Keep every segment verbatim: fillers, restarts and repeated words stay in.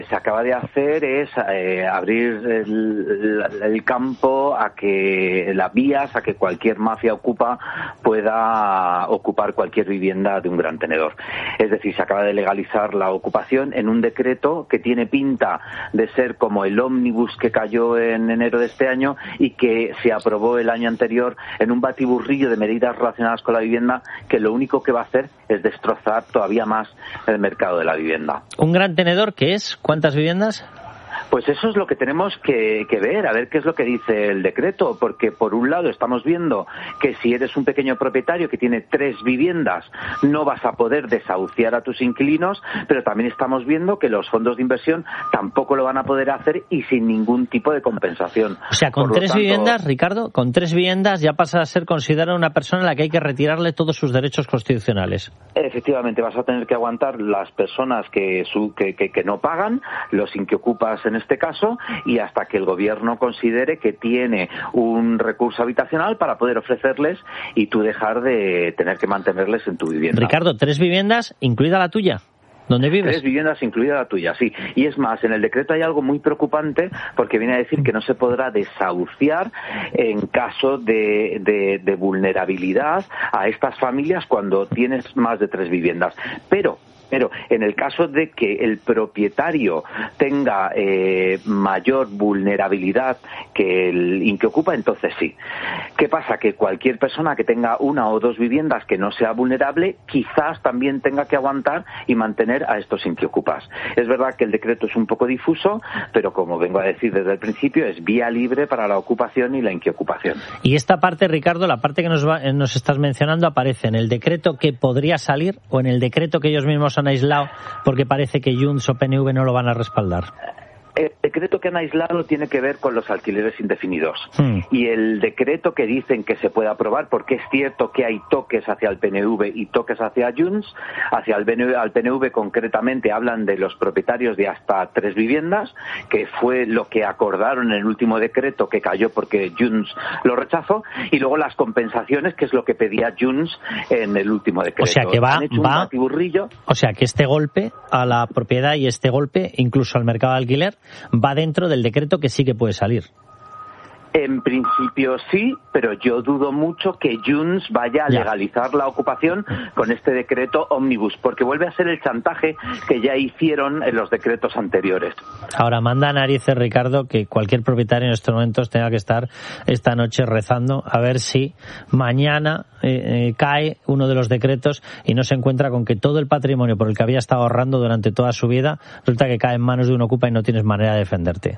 se acaba de hacer es eh, abrir el, el campo a que las vías, a que cualquier mafia ocupa pueda ocupar cualquier vivienda de un gran tenedor. Es decir, se acaba de legalizar la ocupación en un decreto que tiene pinta de ser como el ómnibus que cayó en enero de este año y que se aprobó el año anterior en un batiburrillo de medidas relacionadas con la vivienda que lo único que va a hacer es destrozar todavía más el mercado de la vivienda. ¿Un gran tenedor qué es? ¿Cuántas viviendas? Pues eso es lo que tenemos que, que ver, a ver qué es lo que dice el decreto, porque por un lado estamos viendo que si eres un pequeño propietario que tiene tres viviendas no vas a poder desahuciar a tus inquilinos, pero también estamos viendo que los fondos de inversión tampoco lo van a poder hacer y sin ningún tipo de compensación. O sea, con tres tanto, viviendas, Ricardo, con tres viviendas ya pasa a ser considerada una persona a la que hay que retirarle todos sus derechos constitucionales. Efectivamente, vas a tener que aguantar las personas que, su, que, que, que no pagan, los inquiocupas en este caso, y hasta que el gobierno considere que tiene un recurso habitacional para poder ofrecerles y tú dejar de tener que mantenerles en tu vivienda. Ricardo, ¿tres viviendas, incluida la tuya? ¿Dónde vives? Tres viviendas, incluida la tuya, sí. Y es más, en el decreto hay algo muy preocupante porque viene a decir que no se podrá desahuciar en caso de, de, de vulnerabilidad a estas familias cuando tienes más de tres viviendas. Pero Pero en el caso de que el propietario tenga eh, mayor vulnerabilidad que el inquiocupa, entonces sí. ¿Qué pasa? Que cualquier persona que tenga una o dos viviendas que no sea vulnerable, quizás también tenga que aguantar y mantener a estos inquiocupas. Es verdad que el decreto es un poco difuso, pero como vengo a decir desde el principio, es vía libre para la ocupación y la inquiocupación. Y esta parte, Ricardo, la parte que nos, va, nos estás mencionando, aparece en el decreto que podría salir o en el decreto que ellos mismos han aislado porque parece que Junts o P N V no lo van a respaldar. El decreto que han aislado tiene que ver con los alquileres indefinidos. Hmm. Y el decreto que dicen que se puede aprobar, porque es cierto que hay toques hacia el P N V y toques hacia Junts, hacia el P N V, al P N V concretamente hablan de los propietarios de hasta tres viviendas, que fue lo que acordaron en el último decreto que cayó porque Junts lo rechazó, y luego las compensaciones, que es lo que pedía Junts en el último decreto. O sea que va, Han hecho va un batiburrillo. O sea que este golpe a la propiedad y este golpe incluso al mercado de alquiler va dentro del decreto que sí que puede salir. En principio sí, pero yo dudo mucho que Junts vaya a legalizar la ocupación con este decreto ómnibus, porque vuelve a ser el chantaje que ya hicieron en los decretos anteriores. Ahora, manda narices, Ricardo, que cualquier propietario en estos momentos tenga que estar esta noche rezando a ver si mañana eh, eh, cae uno de los decretos y no se encuentra con que todo el patrimonio por el que había estado ahorrando durante toda su vida resulta que cae en manos de un ocupa y no tienes manera de defenderte.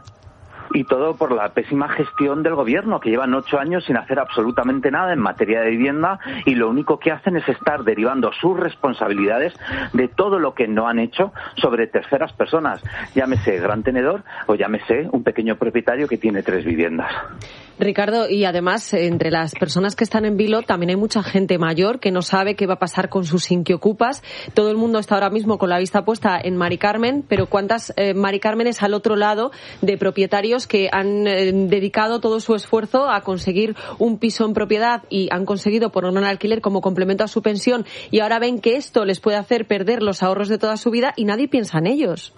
Y todo por la pésima gestión del gobierno, que llevan ocho años sin hacer absolutamente nada en materia de vivienda, y lo único que hacen es estar derivando sus responsabilidades de todo lo que no han hecho sobre terceras personas, llámese gran tenedor o llámese un pequeño propietario que tiene tres viviendas. Ricardo, y además, entre las personas que están en vilo también hay mucha gente mayor que no sabe qué va a pasar con sus inquiocupas. Todo el mundo está ahora mismo con la vista puesta en Mari Carmen, pero ¿cuántas eh, Mari Cármenes al otro lado de propietarios que han eh, dedicado todo su esfuerzo a conseguir un piso en propiedad y han conseguido ponerlo en alquiler como complemento a su pensión, y ahora ven que esto les puede hacer perder los ahorros de toda su vida y nadie piensa en ellos?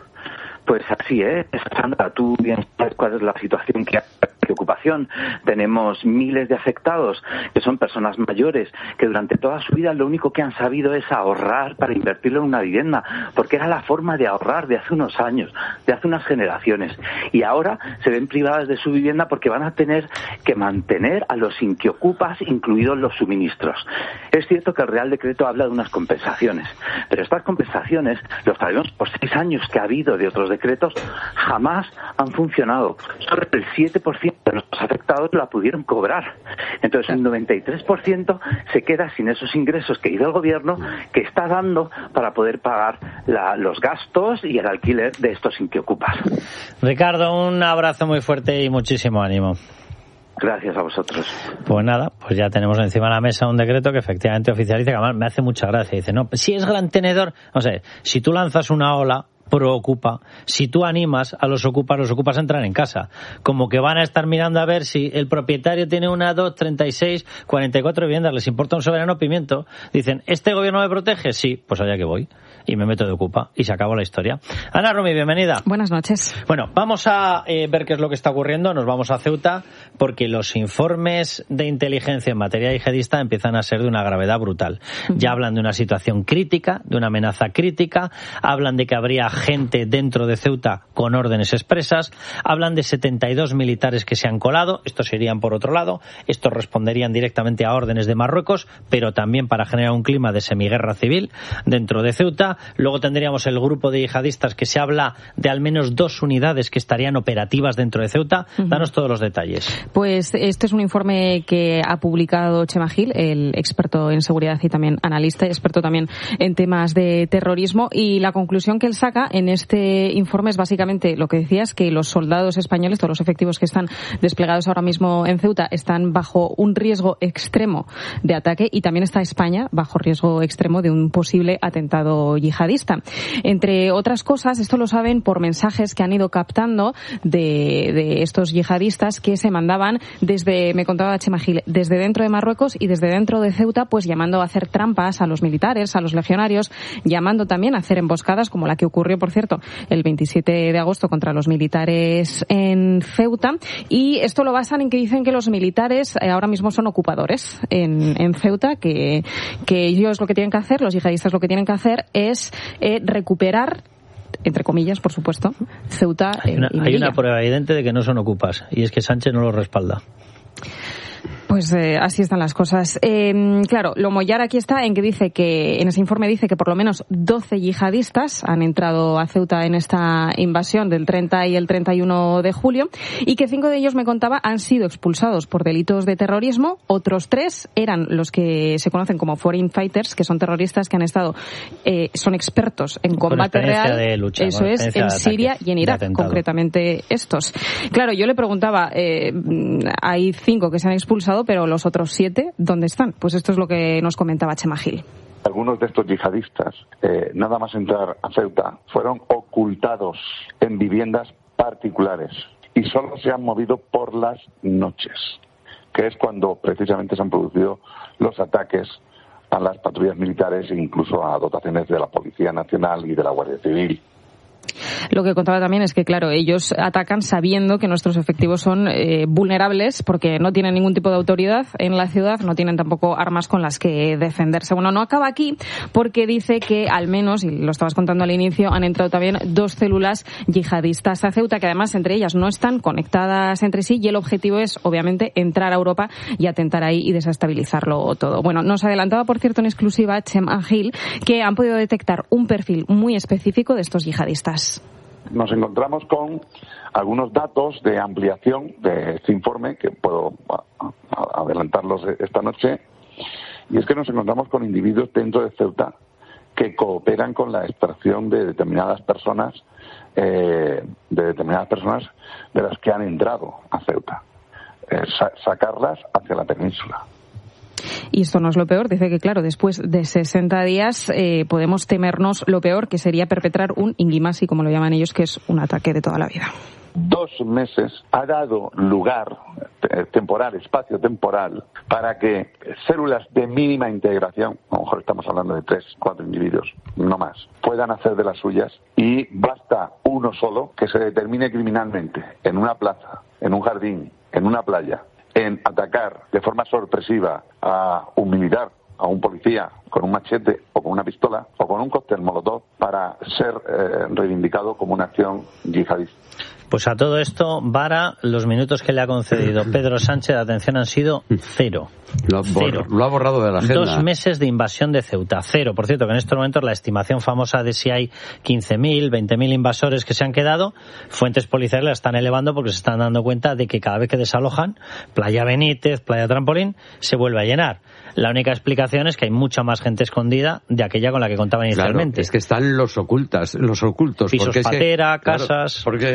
Pues así es, Sandra, tú bien sabes cuál es la situación que hay de ocupación. Tenemos miles de afectados que son personas mayores que durante toda su vida lo único que han sabido es ahorrar para invertirlo en una vivienda, porque era la forma de ahorrar de hace unos años, de hace unas generaciones, y ahora se ven privadas de su vivienda porque van a tener que mantener a los inquiocupas, incluidos los suministros. Es cierto que el Real Decreto habla de unas compensaciones, pero estas compensaciones, lo sabemos por seis años que ha habido de otros decretos, jamás han funcionado. Solo el siete por ciento de los afectados la pudieron cobrar. Entonces, el noventa y tres por ciento se queda sin esos ingresos que ha ido el gobierno, que está dando para poder pagar la, los gastos y el alquiler de estos inquiocupas. Ricardo, un abrazo muy fuerte y muchísimo ánimo. Gracias a vosotros. Pues nada, pues ya tenemos encima de la mesa un decreto que efectivamente oficializa, que además me hace mucha gracia. Dice, no, si es gran tenedor, o sea, si tú lanzas una ola pro ocupa, si tú animas a los ocupas, los ocupas entran en casa. Como que van a estar mirando a ver si el propietario tiene una, dos, treinta y seis, cuarenta y cuatro viviendas, les importa un soberano pimiento. Dicen, ¿este gobierno me protege? Sí, pues allá que voy. y me meto de ocupa y se acabó la historia. Ana Romy, bienvenida. Buenas noches. Bueno, vamos a eh, ver qué es lo que está ocurriendo. Nos vamos a Ceuta porque los informes de inteligencia en materia yihadista empiezan a ser de una gravedad brutal. Uh-huh. Ya hablan de una situación crítica, de una amenaza crítica, hablan de que habría gente dentro de Ceuta con órdenes expresas, hablan de setenta y dos militares que se han colado, estos irían por otro lado, estos responderían directamente a órdenes de Marruecos, pero también para generar un clima de semiguerra civil dentro de Ceuta. Luego tendríamos el grupo de yihadistas que se habla de al menos dos unidades que estarían operativas dentro de Ceuta. Uh-huh. Danos todos los detalles. Pues este es un informe que ha publicado Chema Gil, el experto en seguridad y también analista, experto también en temas de terrorismo, y la conclusión que él saca en este informe es básicamente lo que decías, que los soldados españoles, todos los efectivos que están desplegados ahora mismo en Ceuta, están bajo un riesgo extremo de ataque, y también está España bajo riesgo extremo de un posible atentado yihadista. Entre otras cosas, esto lo saben por mensajes que han ido captando de, de estos yihadistas que se mandaban desde, me contaba Chema Gil, desde dentro de Marruecos y desde dentro de Ceuta, pues llamando a hacer trampas a los militares, a los legionarios, llamando también a hacer emboscadas, como la que ocurrió, por cierto, el veintisiete de agosto contra los militares en Ceuta. Y esto lo basan en que dicen que los militares eh, ahora mismo son ocupadores en, en Ceuta, que, que ellos lo que tienen que hacer, los yihadistas lo que tienen que hacer es eh, recuperar, entre comillas, por supuesto, Ceuta eh, hay una, y Melilla. Hay una prueba evidente de que no son ocupas, y es que Sánchez no lo respalda. Pues eh, así están las cosas. Eh, claro, lo mollar aquí está en que dice que, en ese informe dice que por lo menos doce yihadistas han entrado a Ceuta en esta invasión del treinta y el treinta y uno de julio, y que cinco de ellos, me contaba, han sido expulsados por delitos de terrorismo. Otros tres eran los que se conocen como foreign fighters, que son terroristas que han estado, eh, son expertos en combate real. De lucha, eso es, en Siria y en Irak, concretamente estos. Claro, yo le preguntaba, eh, hay cinco que se han expulsado, pero los otros siete, ¿dónde están? Pues esto es lo que nos comentaba Chema Gil. Algunos de estos yihadistas, eh, nada más entrar a Ceuta, fueron ocultados en viviendas particulares y solo se han movido por las noches, que es cuando precisamente se han producido los ataques a las patrullas militares e incluso a dotaciones de la Policía Nacional y de la Guardia Civil. Lo que contaba también es que, claro, ellos atacan sabiendo que nuestros efectivos son eh, vulnerables porque no tienen ningún tipo de autoridad en la ciudad, no tienen tampoco armas con las que defenderse. Bueno, no acaba aquí porque dice que al menos, y lo estabas contando al inicio, han entrado también dos células yihadistas a Ceuta, que además entre ellas no están conectadas entre sí, y el objetivo es, obviamente, entrar a Europa y atentar ahí y desestabilizarlo todo. Bueno, nos adelantaba, por cierto, en exclusiva Chema Gil, que han podido detectar un perfil muy específico de estos yihadistas. Nos encontramos con algunos datos de ampliación de este informe, que puedo adelantarlos esta noche, y es que nos encontramos con individuos dentro de Ceuta que cooperan con la extracción de determinadas personas, eh, de determinadas personas de las que han entrado a Ceuta, eh, sa- sacarlas hacia la península. Y esto no es lo peor. Dice que, claro, después de sesenta días eh, podemos temernos lo peor, que sería perpetrar un inguimasi, como lo llaman ellos, que es un ataque de toda la vida. Dos meses ha dado lugar, eh, temporal, espacio temporal, para que células de mínima integración, a lo mejor estamos hablando de tres, cuatro individuos, no más, puedan hacer de las suyas, y basta uno solo que se determine criminalmente en una plaza, en un jardín, en una playa, en atacar de forma sorpresiva a un militar, a un policía, con un machete o con una pistola o con un cóctel molotov, para ser eh, reivindicado como una acción yihadista. Pues a todo esto, Vara, los minutos que le ha concedido Pedro Sánchez de atención han sido cero. Lo ha, cero. Lo ha borrado de la agenda. Dos meses de invasión de Ceuta, cero. Por cierto, que en estos momentos la estimación famosa de si hay quince mil, veinte mil invasores que se han quedado, fuentes policiales la están elevando porque se están dando cuenta de que cada vez que desalojan, Playa Benítez, Playa Trampolín, se vuelve a llenar. La única explicación es que hay mucha más gente escondida de aquella con la que contaban inicialmente. Claro, es que están los ocultas, los ocultos. Pisos porque patera, es que, casas... Claro, porque hay invasores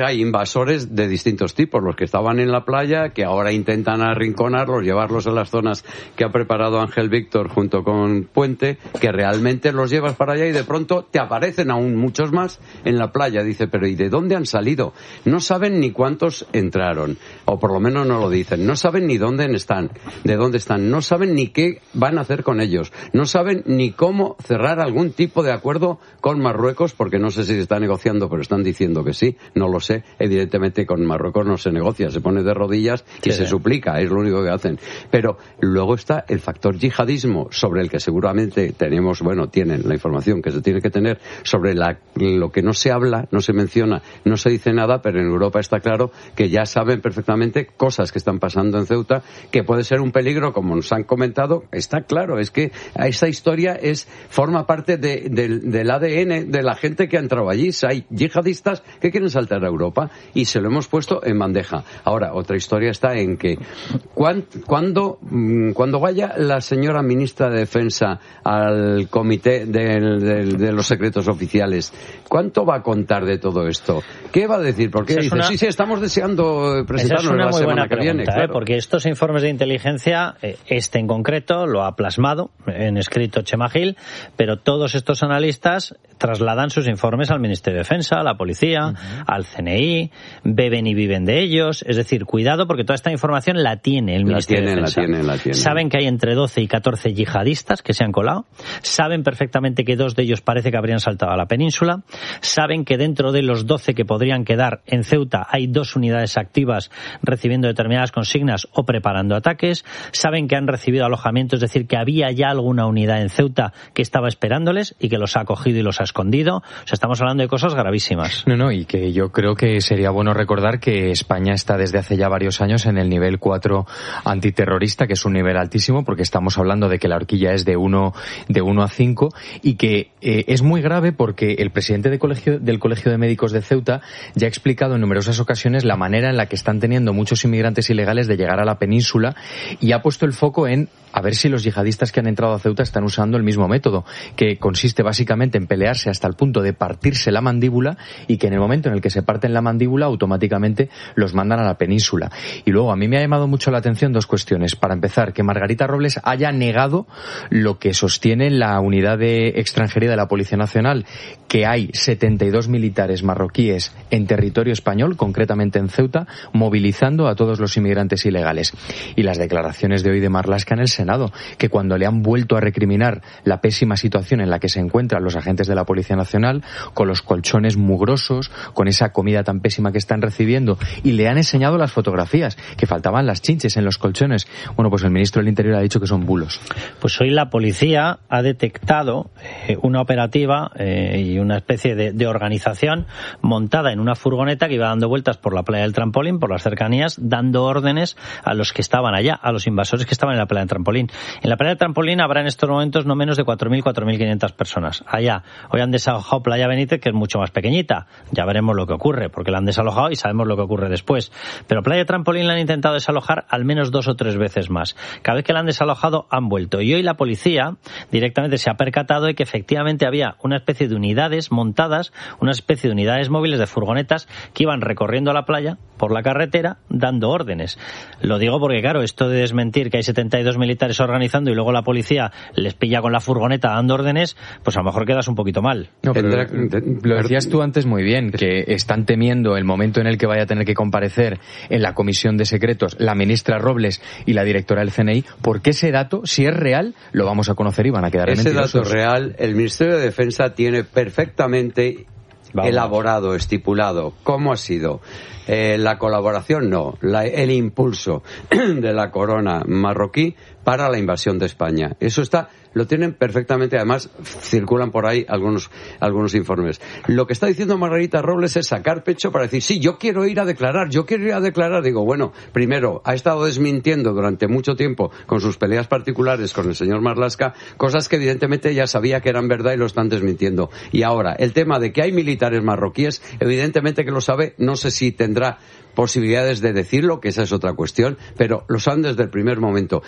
invasores de distintos tipos, los que estaban en la playa, que ahora intentan arrinconarlos, llevarlos a las zonas que ha preparado Ángel Víctor junto con Puente, que realmente los llevas para allá y de pronto te aparecen aún muchos más en la playa. Dice, pero ¿y de dónde han salido? No saben ni cuántos entraron, o por lo menos no lo dicen. No saben ni dónde están, de dónde están. No saben ni qué van a hacer con ellos. No saben ni cómo cerrar algún tipo de acuerdo con Marruecos, porque no sé si se está negociando, pero están diciendo que sí. No lo sé. Evidentemente con Marruecos no se negocia, se pone de rodillas y sí, se suplica, es lo único que hacen. Pero luego está el factor yihadismo, sobre el que seguramente tenemos, bueno, tienen la información que se tiene que tener, sobre la, lo que no se habla, no se menciona, no se dice nada, pero en Europa está claro que ya saben perfectamente cosas que están pasando en Ceuta, que puede ser un peligro, como nos han comentado. Está claro, es que esta historia es forma parte de, de, del A D N de la gente que ha entrado allí. Hay yihadistas que quieren saltar a Europa y se lo hemos puesto en bandeja. Ahora, otra historia está en que cuan, cuando, cuando vaya la señora ministra de Defensa al comité del, del, de los secretos oficiales, ¿cuánto va a contar de todo esto? ¿Qué va a decir? Porque dice, una... sí, sí, estamos deseando presentarnos la semana que viene. Pregunta, claro. ¿eh? Porque estos informes de inteligencia, este en concreto, lo ha plasmado en escrito Chema Gil, pero todos estos analistas trasladan sus informes al Ministerio de Defensa, a la Policía, uh-huh. al C N I, beben y viven de ellos. Es decir, cuidado, porque toda esta información la tiene el Ministerio tienen, de Defensa. La tienen, la tienen. Saben que hay entre doce y catorce yihadistas que se han colado. Saben perfectamente que dos de ellos parece que habrían saltado a la península. Saben que dentro de los doce que podrían quedar en Ceuta hay dos unidades activas recibiendo determinadas consignas o preparando ataques. Saben que han recibido alojamiento, es decir, que había ya alguna unidad en Ceuta que estaba esperándoles y que los ha cogido y los ha escondido. O sea, estamos hablando de cosas gravísimas. No, no, y que yo creo que sería bueno recordar que España está desde hace ya varios años en el nivel cuatro antiterrorista, que es un nivel altísimo, porque estamos hablando de que la horquilla es de uno de uno a cinco, y que eh, es muy grave porque el presidente de colegio, del Colegio de Médicos de Ceuta ya ha explicado en numerosas ocasiones la manera en la que están teniendo muchos inmigrantes ilegales de llegar a la península, y ha puesto el foco en a ver si los yihadistas que han entrado a Ceuta están usando el mismo método, que consiste básicamente en pelearse hasta el punto de partirse la mandíbula, y que en el momento en el que se parten la mandíbula automáticamente los mandan a la península. Y luego a mí me ha llamado mucho la atención dos cuestiones. Para empezar, que Margarita Robles haya negado lo que sostiene la unidad de extranjería de la Policía Nacional, que hay setenta y dos militares marroquíes en territorio español, concretamente en Ceuta, movilizando a todos los inmigrantes ilegales. Y las declaraciones de hoy de Marlaska en el Senado, que cuando le han vuelto a recriminar la pésima situación en la que se encuentran los agentes de la Policía Nacional, con los colchones mugrosos, con esa comida tan pésima que están recibiendo, y le han enseñado las fotografías, que faltaban las chinches en los colchones. Bueno, pues el ministro del Interior ha dicho que son bulos. Pues hoy la policía ha detectado eh, una operativa eh, y una especie de, de organización montada en una furgoneta que iba dando vueltas por la playa del Trampolín, por las cercanías, dando órdenes a los que estaban allá, a los invasores que estaban en la playa del Trampolín. En la playa del Trampolín habrá en estos momentos no menos de cuatro mil, cuatro mil quinientas personas. Allá, hoy han desalojado Playa Benítez, que es mucho más pequeñita. Ya veremos lo que ocurre, porque la han desalojado y sabemos lo que ocurre después. Pero Playa Trampolín la han intentado desalojar al menos dos o tres veces más. Cada vez que la han desalojado, han vuelto. Y hoy la policía directamente se ha percatado de que efectivamente había una especie de unidades montadas, una especie de unidades móviles de furgonetas que iban recorriendo la playa por la carretera dando órdenes. Lo digo porque, claro, esto de desmentir que hay setenta y dos militares organizando y luego la policía les pilla con la furgoneta dando órdenes, pues a lo mejor quedas un poquito mal. No, pero lo decías tú antes muy bien, que están temiendo el momento en el que vaya a tener que comparecer en la Comisión de Secretos la ministra Robles y la directora del C N I, porque ese dato, si es real, lo vamos a conocer y van a quedar ese mentirosos. Dato real, el Ministerio de Defensa tiene perfectamente Vamos. elaborado, estipulado, cómo ha sido eh, la colaboración, no, la, el impulso de la corona marroquí para la invasión de España. Eso está, lo tienen perfectamente, además circulan por ahí algunos algunos informes. Lo que está diciendo Margarita Robles es sacar pecho para decir, sí, yo quiero ir a declarar, yo quiero ir a declarar. Digo, bueno, primero, ha estado desmintiendo durante mucho tiempo con sus peleas particulares con el señor Marlaska, cosas que evidentemente ya sabía que eran verdad y lo están desmintiendo. Y ahora, el tema de que hay militares marroquíes, evidentemente que lo sabe, no sé si tendrá posibilidades de decirlo, que esa es otra cuestión, pero lo saben desde el primer momento. Y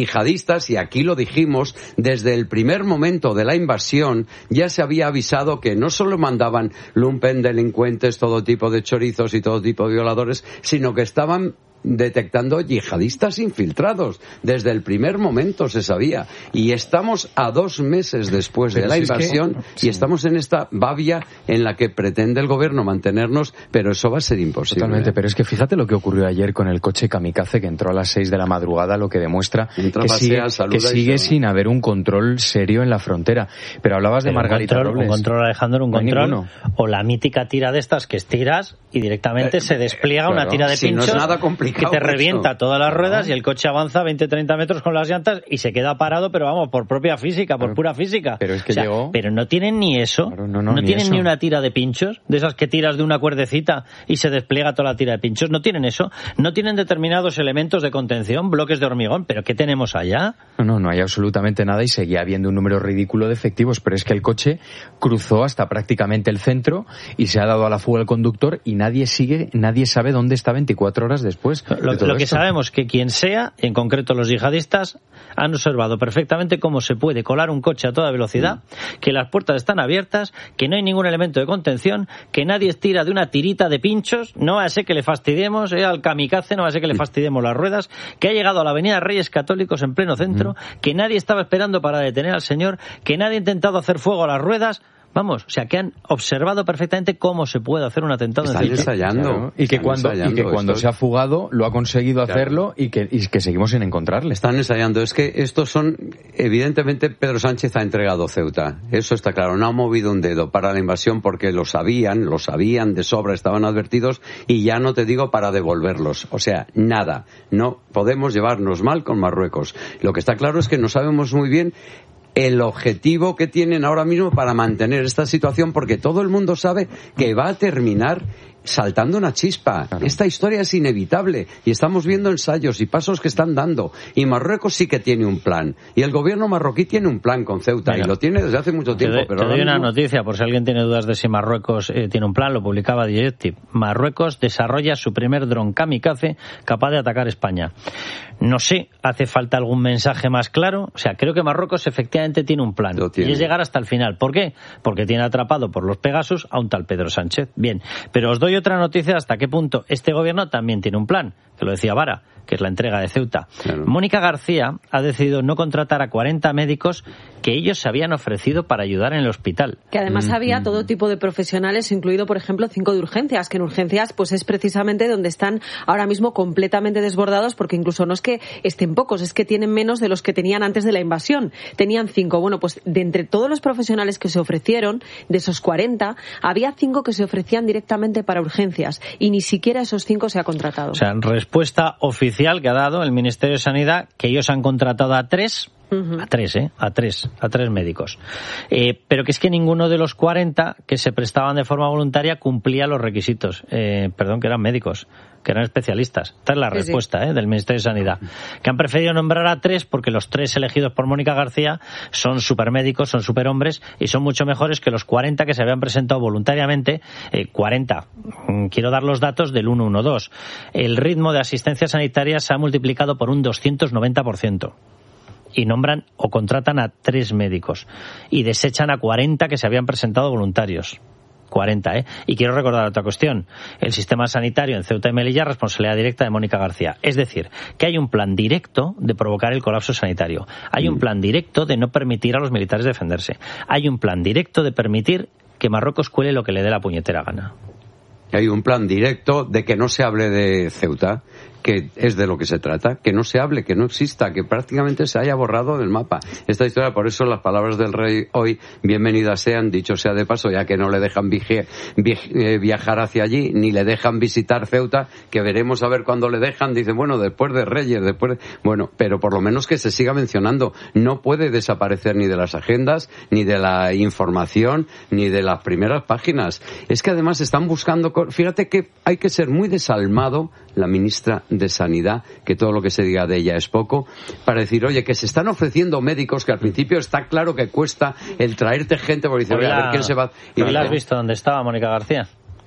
yihadistas, y aquí lo dijimos, desde el primer momento de la invasión ya se había avisado que no solo mandaban lumpen, delincuentes, todo tipo de chorizos y todo tipo de violadores, sino que estaban detectando yihadistas infiltrados. Desde el primer momento se sabía. Y estamos a dos meses después pero de la si invasión es que, sí. y estamos en esta babia en la que pretende el gobierno mantenernos, pero eso va a ser imposible. Totalmente, pero es que fíjate lo que ocurrió ayer con el coche kamikaze que entró a las seis de la madrugada, lo que demuestra Entra, que pasea, sigue, que sigue sin haber un control serio en la frontera. Pero hablabas pero de Margarita un control, Robles. Un control, Alejandro, un no control. O la mítica tira de estas que estiras y directamente eh, se despliega claro, una tira de si pinchos. No es nada complicado. Que te revienta eso. todas las ruedas y el coche avanza veinte treinta metros con las llantas y se queda parado, pero vamos, por propia física, por pero, pura física. Pero es que o sea, llegó... Pero no tienen ni eso. Claro, no, no, no ni tienen eso. ni una tira de pinchos, de esas que tiras de una cuerdecita y se despliega toda la tira de pinchos. No tienen eso. No tienen determinados elementos de contención, bloques de hormigón. ¿Pero qué tenemos allá? No, no, no hay absolutamente nada y seguía habiendo un número ridículo de efectivos, pero es que el coche cruzó hasta prácticamente el centro y se ha dado a la fuga el conductor y nadie sigue, nadie sabe dónde está veinticuatro horas después. Lo, de todo lo que esto. sabemos que quien sea, en concreto los yihadistas, han observado perfectamente cómo se puede colar un coche a toda velocidad, mm. que las puertas están abiertas, que no hay ningún elemento de contención, que nadie estira de una tirita de pinchos, no va a ser que le fastidiemos eh, al kamikaze, no va a ser que le fastidiemos las ruedas, que ha llegado a la avenida Reyes Católicos en pleno centro, mm. que nadie estaba esperando para detener al señor, que nadie ha intentado hacer fuego a las ruedas. Vamos, o sea, que han observado perfectamente cómo se puede hacer un atentado. Están en ensayando. Claro. Y que Están cuando, ensayando y que cuando esto. se ha fugado lo ha conseguido claro. hacerlo y que, y que seguimos sin encontrarle. Están ensayando. Es que estos son, evidentemente, Pedro Sánchez ha entregado Ceuta. Eso está claro. No ha movido un dedo para la invasión porque lo sabían, lo sabían de sobra, estaban advertidos y ya no te digo para devolverlos. O sea, nada. No podemos llevarnos mal con Marruecos. Lo que está claro es que no sabemos muy bien el objetivo que tienen ahora mismo para mantener esta situación, porque todo el mundo sabe que va a terminar saltando una chispa. Claro. Esta historia es inevitable y estamos viendo ensayos y pasos que están dando. Y Marruecos sí que tiene un plan. Y el gobierno marroquí tiene un plan con Ceuta. Venga. Y lo tiene desde hace mucho tiempo. Te doy, pero te doy mismo... una noticia, por si alguien tiene dudas de si Marruecos eh, tiene un plan, lo publicaba Directive. Marruecos desarrolla su primer dron kamikaze capaz de atacar España. No sé, ¿hace falta algún mensaje más claro? O sea, creo que Marruecos efectivamente tiene un plan. Y es llegar hasta el final. ¿Por qué? Porque tiene atrapado por los Pegasus a un tal Pedro Sánchez. Bien, pero os doy otra noticia hasta qué punto este gobierno también tiene un plan, que lo decía Vara, que es la entrega de Ceuta. Claro. Mónica García ha decidido no contratar a cuarenta médicos que ellos se habían ofrecido para ayudar en el hospital. Que además mm, había mm. todo tipo de profesionales, incluido, por ejemplo, cinco de urgencias, que en urgencias pues es precisamente donde están ahora mismo completamente desbordados, porque incluso no es que estén pocos, es que tienen menos de los que tenían antes de la invasión. Tenían cinco. Bueno, pues de entre todos los profesionales que se ofrecieron, de esos cuarenta, había cinco que se ofrecían directamente para urgencias y ni siquiera esos cinco se ha contratado. O sea, respuesta oficial que ha dado el Ministerio de Sanidad, que ellos han contratado a tres, uh-huh. a tres, ¿eh? A tres, a tres médicos. Eh, pero que es que ninguno de los cuarenta que se prestaban de forma voluntaria cumplía los requisitos. Eh, perdón, que eran médicos, que eran especialistas. Esta es la sí, respuesta sí. ¿eh? del Ministerio de Sanidad. Que han preferido nombrar a tres porque los tres elegidos por Mónica García son supermédicos, son superhombres y son mucho mejores que los cuarenta que se habían presentado voluntariamente. Eh, cuarenta. Quiero dar los datos del ciento doce. El ritmo de asistencia sanitaria se ha multiplicado por un doscientos noventa por ciento. Y nombran o contratan a tres médicos. Y desechan a cuarenta que se habían presentado voluntarios. cuarenta, ¿eh? Y quiero recordar otra cuestión. El sistema sanitario en Ceuta y Melilla es responsabilidad directa de Mónica García. Es decir, que hay un plan directo de provocar el colapso sanitario. Hay un plan directo de no permitir a los militares defenderse. Hay un plan directo de permitir que Marruecos cuele lo que le dé la puñetera gana. Hay un plan directo de que no se hable de Ceuta, que es de lo que se trata, que no se hable, que no exista, que prácticamente se haya borrado del mapa. Esta historia, por eso las palabras del rey hoy, bienvenidas sean, dicho sea de paso, ya que no le dejan vige, vige, viajar hacia allí, ni le dejan visitar Ceuta, que veremos a ver cuándo le dejan, dicen, bueno, después de Reyes, después de... Bueno, pero por lo menos que se siga mencionando, no puede desaparecer ni de las agendas, ni de la información, ni de las primeras páginas. Es que además están buscando, fíjate que hay que ser muy desalmado, la ministra de Sanidad, que todo lo que se diga de ella es poco, para decir, oye, que se están ofreciendo médicos, que al principio está claro que cuesta el traerte gente, porque dice, oye, a ver quién se va... ¿Y la has visto dónde estaba Mónica García?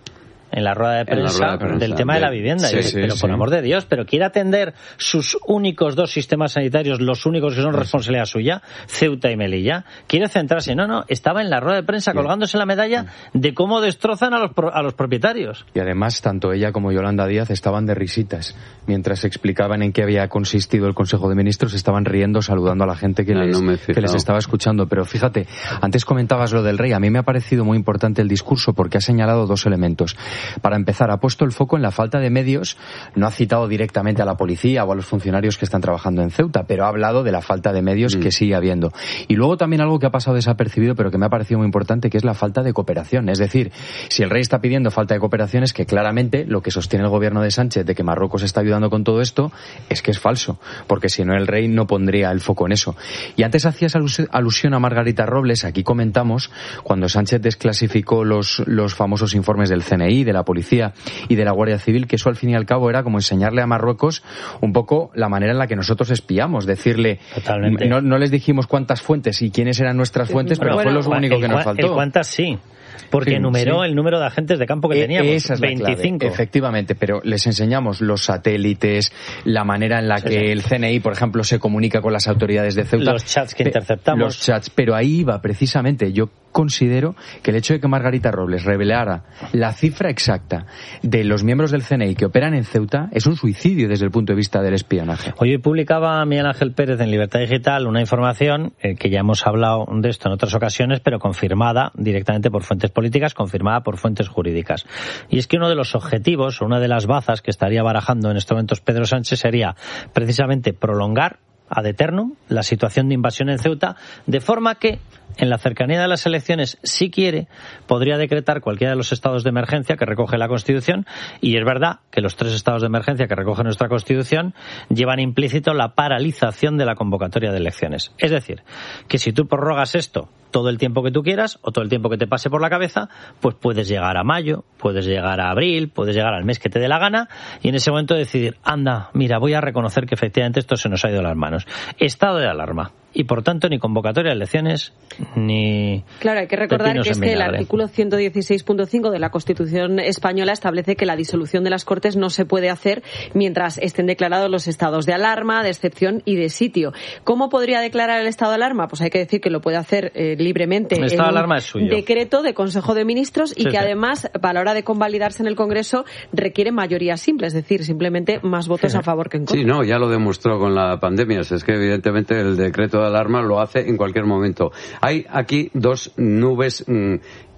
en la rueda de prensa, rueda de prensa del tema de, de la vivienda. Sí, y, sí, pero sí. por amor de Dios, pero quiere atender sus únicos dos sistemas sanitarios, los únicos que son responsabilidad suya, Ceuta y Melilla. Quiere centrarse. No, no, estaba en la rueda de prensa colgándose la medalla de cómo destrozan a los, a los propietarios. Y además, tanto ella como Yolanda Díaz estaban de risitas. Mientras explicaban en qué había consistido el Consejo de Ministros, estaban riendo, saludando a la gente que, no, les, no que les estaba escuchando. Pero fíjate, antes comentabas lo del rey. A mí me ha parecido muy importante el discurso porque ha señalado dos elementos. Para empezar, ha puesto el foco en la falta de medios. No ha citado directamente a la policía o a los funcionarios que están trabajando en Ceuta, pero ha hablado de la falta de medios mm. que sigue habiendo. Y luego también algo que ha pasado desapercibido, pero que me ha parecido muy importante, que es la falta de cooperación. Es decir, si el rey está pidiendo falta de cooperación, es que claramente lo que sostiene el gobierno de Sánchez de que Marruecos está ayudando con todo esto es que es falso, porque si no el rey no pondría el foco en eso. Y antes hacías alus- alusión a Margarita Robles. Aquí comentamos cuando Sánchez desclasificó los, los famosos informes del C N I, de la policía y de la Guardia Civil, que eso al fin y al cabo era como enseñarle a Marruecos un poco la manera en la que nosotros espiamos, decirle, no, no les dijimos cuántas fuentes y quiénes eran nuestras fuentes, pero, pero bueno, fue lo único el, que nos faltó. El cuántas sí. Porque sí, enumeró sí. el número de agentes de campo que e- teníamos, esa es veinticinco. La clave, efectivamente, pero les enseñamos los satélites, la manera en la sí, que sí. el C N I, por ejemplo, se comunica con las autoridades de Ceuta. Los chats que interceptamos. Los chats, pero ahí iba precisamente. Yo considero que el hecho de que Margarita Robles revelara la cifra exacta de los miembros del C N I que operan en Ceuta es un suicidio desde el punto de vista del espionaje. Hoy publicaba Miguel Ángel Pérez en Libertad Digital una información eh, que ya hemos hablado de esto en otras ocasiones, pero confirmada directamente por fuentes políticas, confirmada por fuentes jurídicas. Y es que uno de los objetivos, una de las bazas que estaría barajando en estos momentos Pedro Sánchez sería precisamente prolongar ad eternum la situación de invasión en Ceuta, de forma que en la cercanía de las elecciones, si quiere, podría decretar cualquiera de los estados de emergencia que recoge la Constitución, y es verdad que los tres estados de emergencia que recoge nuestra Constitución llevan implícito la paralización de la convocatoria de elecciones. Es decir, que si tú prorrogas esto todo el tiempo que tú quieras o todo el tiempo que te pase por la cabeza, pues puedes llegar a mayo, puedes llegar a abril, puedes llegar al mes que te dé la gana y en ese momento decidir, anda, mira, voy a reconocer que efectivamente esto se nos ha ido de las manos. Estado de alarma. Y por tanto ni convocatoria de elecciones ni... Claro, hay que recordar que es que el artículo ciento dieciséis punto cinco de la Constitución española establece que la disolución de las Cortes no se puede hacer mientras estén declarados los estados de alarma, de excepción y de sitio. ¿Cómo podría declarar el estado de alarma? Pues hay que decir que lo puede hacer eh, libremente el estado de alarma es suyo. Decreto de Consejo de Ministros y sí, que sí. además a la hora de convalidarse en el Congreso requiere mayoría simple, es decir, simplemente más votos sí. a favor que en contra. Sí, no, ya lo demostró con la pandemia. Es que evidentemente el decreto de alarma lo hace en cualquier momento. Hay aquí dos nubes mmm,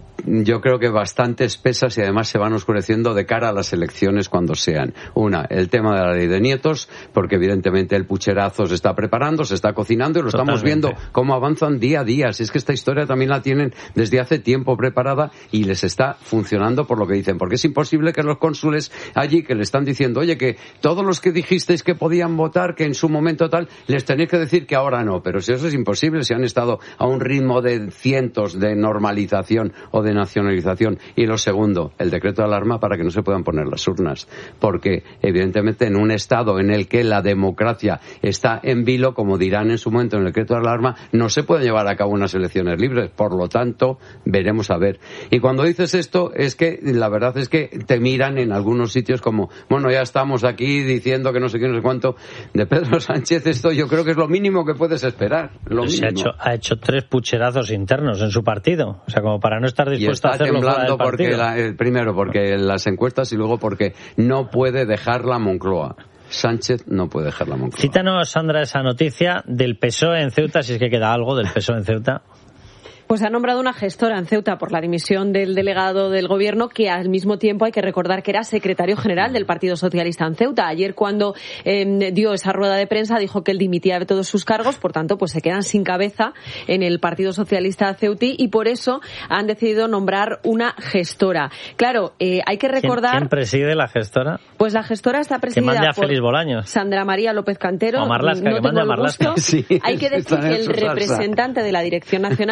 yo creo que bastante espesas y además se van oscureciendo de cara a las elecciones cuando sean. Una, el tema de la ley de nietos, porque evidentemente el pucherazo se está preparando, se está cocinando y lo Totalmente. Estamos viendo cómo avanzan día a día. Si es que esta historia también la tienen desde hace tiempo preparada y les está funcionando por lo que dicen. Porque es imposible que los cónsules allí que le están diciendo, oye, que todos los que dijisteis que podían votar, que en su momento tal, les tenéis que decir que ahora no. Pero si eso es imposible, si han estado a un ritmo de cientos de normalización o de nacionalización. Y lo segundo, el decreto de alarma para que no se puedan poner las urnas, porque evidentemente en un estado en el que la democracia está en vilo, como dirán en su momento en el decreto de alarma, no se pueden llevar a cabo unas elecciones libres, por lo tanto veremos a ver. Y cuando dices esto es que la verdad es que te miran en algunos sitios como, bueno, ya estamos aquí diciendo que no sé qué, no sé cuánto. De Pedro Sánchez esto yo creo que es lo mínimo que puedes esperar, lo se mínimo. ha hecho, ha hecho tres pucherazos internos en su partido, o sea, como para no estar dispuesto a hacerlo fuera del porque partido. la, eh, primero porque las encuestas y luego porque no puede dejar la Moncloa. Sánchez no puede dejar la Moncloa. Cítanos, Sandra, esa noticia del P S O E en Ceuta, si es que queda algo del P S O E en Ceuta. Pues ha nombrado una gestora en Ceuta por la dimisión del delegado del gobierno, que al mismo tiempo hay que recordar que era secretario general del Partido Socialista en Ceuta. Ayer, cuando eh, dio esa rueda de prensa, dijo que él dimitía de todos sus cargos, por tanto, pues se quedan sin cabeza en el Partido Socialista ceutí y por eso han decidido nombrar una gestora. Claro, eh, hay que recordar... ¿Quién, quién preside la gestora? Pues la gestora está presidida que mande a por Félix Bolaños. Sandra María López Cantero. O Marlaska, no que mande a tengo el Marlaska. gusto. Sí, hay que decir que el representante de la Dirección Nacional, porque ya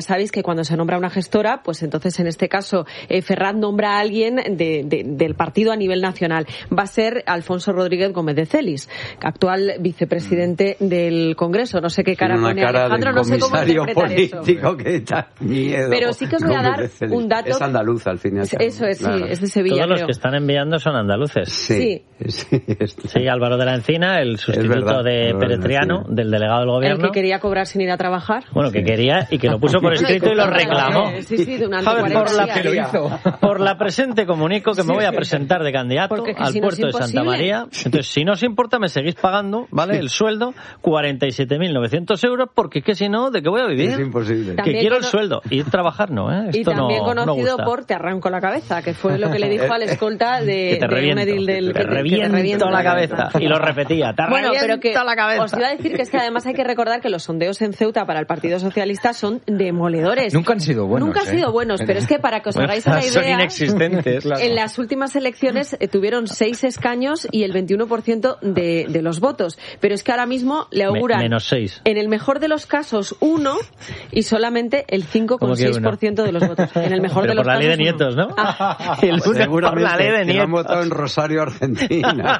sabéis que cuando se nombra una gestora, pues entonces en este caso eh, Ferraz nombra a alguien de, de, del partido a nivel nacional. Va a ser Alfonso Rodríguez Gómez de Celis, actual vicepresidente del Congreso. No sé qué cara Tiene pone cara Alejandro, no sé cómo interpretar político eso. Que da miedo. Pero sí que os voy a dar un dato. Es andaluz al fin y al cabo. Eso es, claro. sí, es de Sevilla. Todos los creo. que están enviando son andaluces. Sí. Sí, sí, Álvaro de la Encina, el sustituto verdad, de Peretriano, del delegado del gobierno. El que quería cobrar sin ir a trabajar. Bueno, que quería y que lo puso por escrito y lo reclamó. Sí, sí, durante Joder, por la, cuarenta días. por la presente comunico que me voy a presentar de candidato al si no puerto de Santa imposible. María. Entonces, si no os importa, me seguís pagando, ¿vale? El sueldo, cuarenta y siete mil novecientos euros, porque es que si no, ¿de qué voy a vivir? Es imposible. Que También quiero el cono- sueldo. Ir a trabajar no, ¿eh? Esto Y también no, conocido no gusta. por Te arranco la cabeza, que fue lo que le dijo al escolta de, Que te de reviento, un edil del... que te reviento la cabeza. Y lo repetía, te Bueno, pero que la cabeza. os iba a decir que es que además hay que recordar que los sondeos en Ceuta para el Partido Socialista son demoledores. Nunca han sido buenos. Nunca han ¿eh? sido buenos, pero es que para que os Bueno, hagáis una son idea... inexistentes. En las últimas elecciones eh, tuvieron seis escaños y el veintiuno por ciento de, de los votos. Pero es que ahora mismo le auguran... Me- menos seis. En el mejor de los casos, uno y solamente el cinco coma seis por ciento de los votos. En el mejor Pero de los por la ley de casos, nietos, uno. ¿no? Ah. El uno por Seguramente la ley de que lo han nietos. votado en Rosario, Argentina.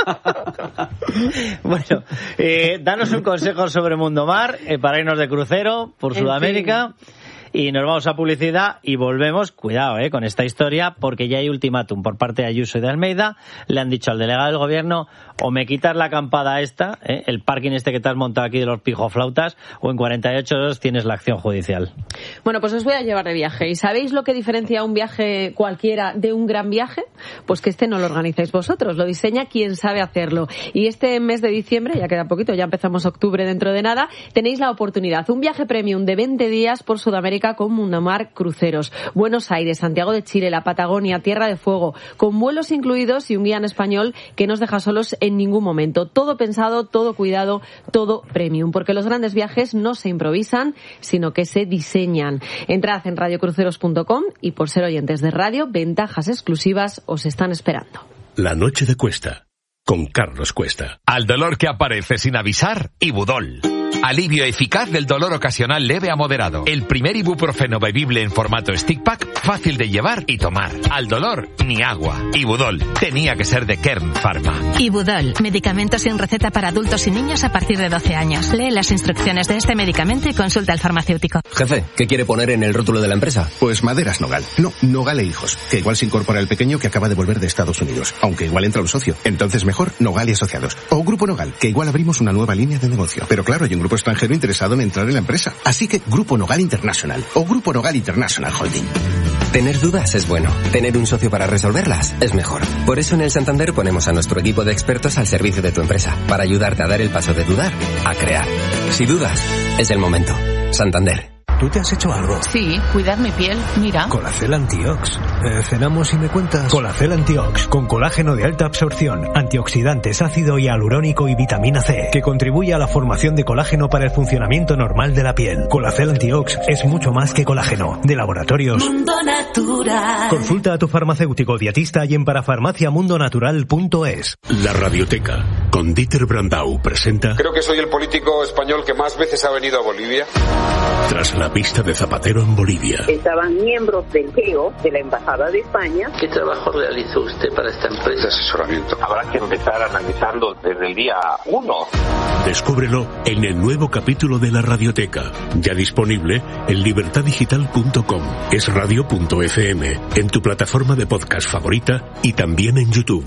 Bueno, eh, danos un consejo sobre Mundo Mar eh, para irnos de crucero por En Sudamérica. Y nos vamos a publicidad y volvemos, cuidado eh, con esta historia, porque ya hay ultimátum por parte de Ayuso y de Almeida. Le han dicho al delegado del gobierno, o me quitas la acampada esta, eh, el parking este que te has montado aquí de los pijoflautas, o en cuarenta y ocho horas tienes la acción judicial. Bueno, pues os voy a llevar de viaje. ¿Y sabéis lo que diferencia un viaje cualquiera de un gran viaje? Pues que este no lo organizáis vosotros, lo diseña quien sabe hacerlo. Y este mes de diciembre, ya queda poquito, ya empezamos octubre dentro de nada, tenéis la oportunidad. Un viaje premium de veinte días por Sudamérica con Mundomar Cruceros. Buenos Aires, Santiago de Chile, la Patagonia, Tierra de Fuego, con vuelos incluidos y un guía en español que no os deja solos en ningún momento. Todo pensado, todo cuidado, todo premium, porque los grandes viajes no se improvisan, sino que se diseñan. Entrad en radio cruceros punto com y por ser oyentes de radio, ventajas exclusivas os están esperando. La noche de Cuesta, con Carlos Cuesta. Al dolor que aparece sin avisar, Ibudol. Alivio eficaz del dolor ocasional leve a moderado. El primer ibuprofeno bebible en formato stick pack, fácil de llevar y tomar. Al dolor, ni agua. Ibudol. Tenía que ser de Kern Pharma. Ibudol. Medicamento sin receta para adultos y niños a partir de doce años. Lee las instrucciones de este medicamento y consulta al farmacéutico. Jefe, ¿qué quiere poner en el rótulo de la empresa? Pues Maderas Nogal. No, Nogal e Hijos. Que igual se incorpora el pequeño que acaba de volver de Estados Unidos. Aunque igual entra un socio. Entonces mejor Nogal y Asociados. O Grupo Nogal, que igual abrimos una nueva línea de negocio. Pero claro, hay un grupo extranjero interesado en entrar en la empresa. Así que Grupo Nogal International o Grupo Nogal International Holding. Tener dudas es bueno. Tener un socio para resolverlas es mejor. Por eso en el Santander ponemos a nuestro equipo de expertos al servicio de tu empresa, para ayudarte a dar el paso de dudar a crear. Si dudas, es el momento. Santander. ¿Tú te has hecho algo? Sí, cuidar mi piel, mira. Colacel Antiox. Eh, cenamos y me cuentas. Colacel Antiox, con colágeno de alta absorción, antioxidantes, ácido hialurónico y vitamina C, que contribuye a la formación de colágeno para el funcionamiento normal de la piel. Colacel Antiox es mucho más que colágeno. De laboratorios Mundo Natural. Consulta a tu farmacéutico dietista y en parafarmaciamundonatural punto es. La Radioteca, con Dieter Brandau, presenta... Creo que soy el político español que más veces ha venido a Bolivia. Tras la pista de Zapatero en Bolivia. Estaban miembros del G E O, de la Embajada de España. ¿Qué trabajo realizó usted para esta empresa? De asesoramiento. Habrá que empezar analizando desde el día uno. Descúbrelo en el nuevo capítulo de La Radioteca, ya disponible en libertad digital punto com, es radio punto efe eme, en tu plataforma de podcast favorita y también en YouTube.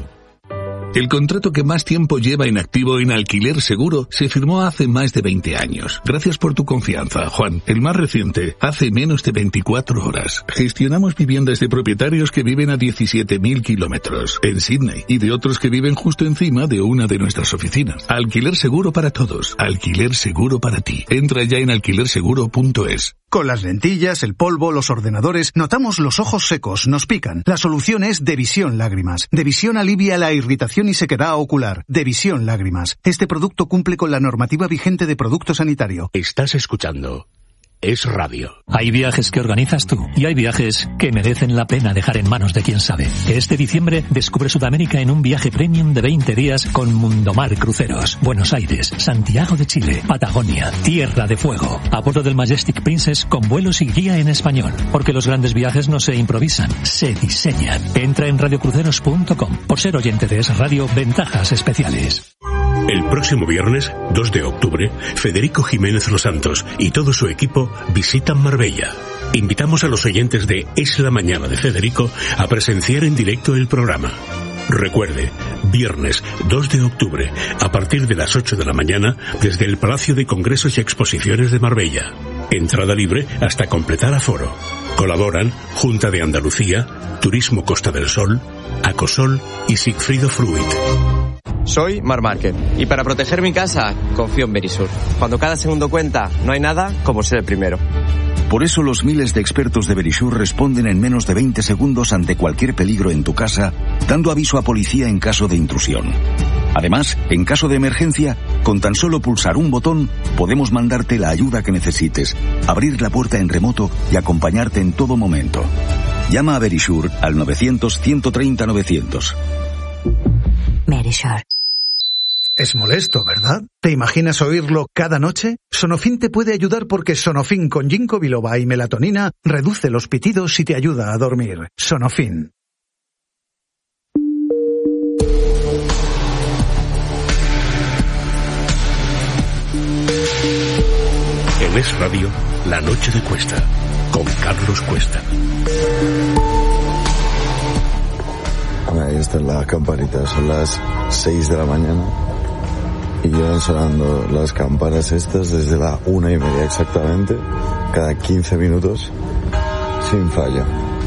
El contrato que más tiempo lleva en activo en Alquiler Seguro se firmó hace más de veinte años. Gracias por tu confianza, Juan. El más reciente, hace menos de veinticuatro horas. Gestionamos viviendas de propietarios que viven a diecisiete mil kilómetros en Sydney y de otros que viven justo encima de una de nuestras oficinas. Alquiler Seguro para todos. Alquiler Seguro para ti. Entra ya en alquiler seguro punto es. Con las lentillas, el polvo, los ordenadores, notamos los ojos secos, nos pican. La solución es Devisión Lágrimas. Devisión alivia la irritación y sequedad ocular. Devisión Lágrimas. Este producto cumple con la normativa vigente de producto sanitario. Estás escuchando Es Radio. Hay viajes que organizas tú y hay viajes que merecen la pena dejar en manos de quien sabe. Este diciembre descubre Sudamérica en un viaje premium de veinte días con Mundomar Cruceros. Buenos Aires, Santiago de Chile, Patagonia, Tierra de Fuego. A bordo del Majestic Princess con vuelos y guía en español. Porque los grandes viajes no se improvisan, se diseñan. Entra en radiocruceros punto com. Por ser oyente de Es Radio, ventajas especiales. El próximo viernes, dos de octubre, Federico Jiménez Los Santos y todo su equipo visitan Marbella. Invitamos a los oyentes de Es la Mañana de Federico a presenciar en directo el programa. Recuerde, viernes dos de octubre, a partir de las ocho de la mañana, desde el Palacio de Congresos y Exposiciones de Marbella. Entrada libre hasta completar aforo. Colaboran Junta de Andalucía, Turismo Costa del Sol, Acosol y Sigfrido Fruit. Soy Mar Márquez y para proteger mi casa confío en Verisur. Cuando cada segundo cuenta, no hay nada como ser el primero. Por eso los miles de expertos de Verisur responden en menos de veinte segundos ante cualquier peligro en tu casa, dando aviso a policía en caso de intrusión. Además, en caso de emergencia, con tan solo pulsar un botón, podemos mandarte la ayuda que necesites, abrir la puerta en remoto y acompañarte en todo momento. Llama a Verisur al novecientos, ciento treinta, novecientos. Verisur. Es molesto, ¿verdad? ¿Te imaginas oírlo cada noche? Sonofin te puede ayudar porque Sonofin con ginkgo biloba y melatonina reduce los pitidos y te ayuda a dormir. Sonofin. En Es Radio, La Noche de Cuesta, con Carlos Cuesta. Ahí están las campanitas, son las seis de la mañana y llevan sonando las campanas estas desde la una y media exactamente, cada quince minutos, sin fallo.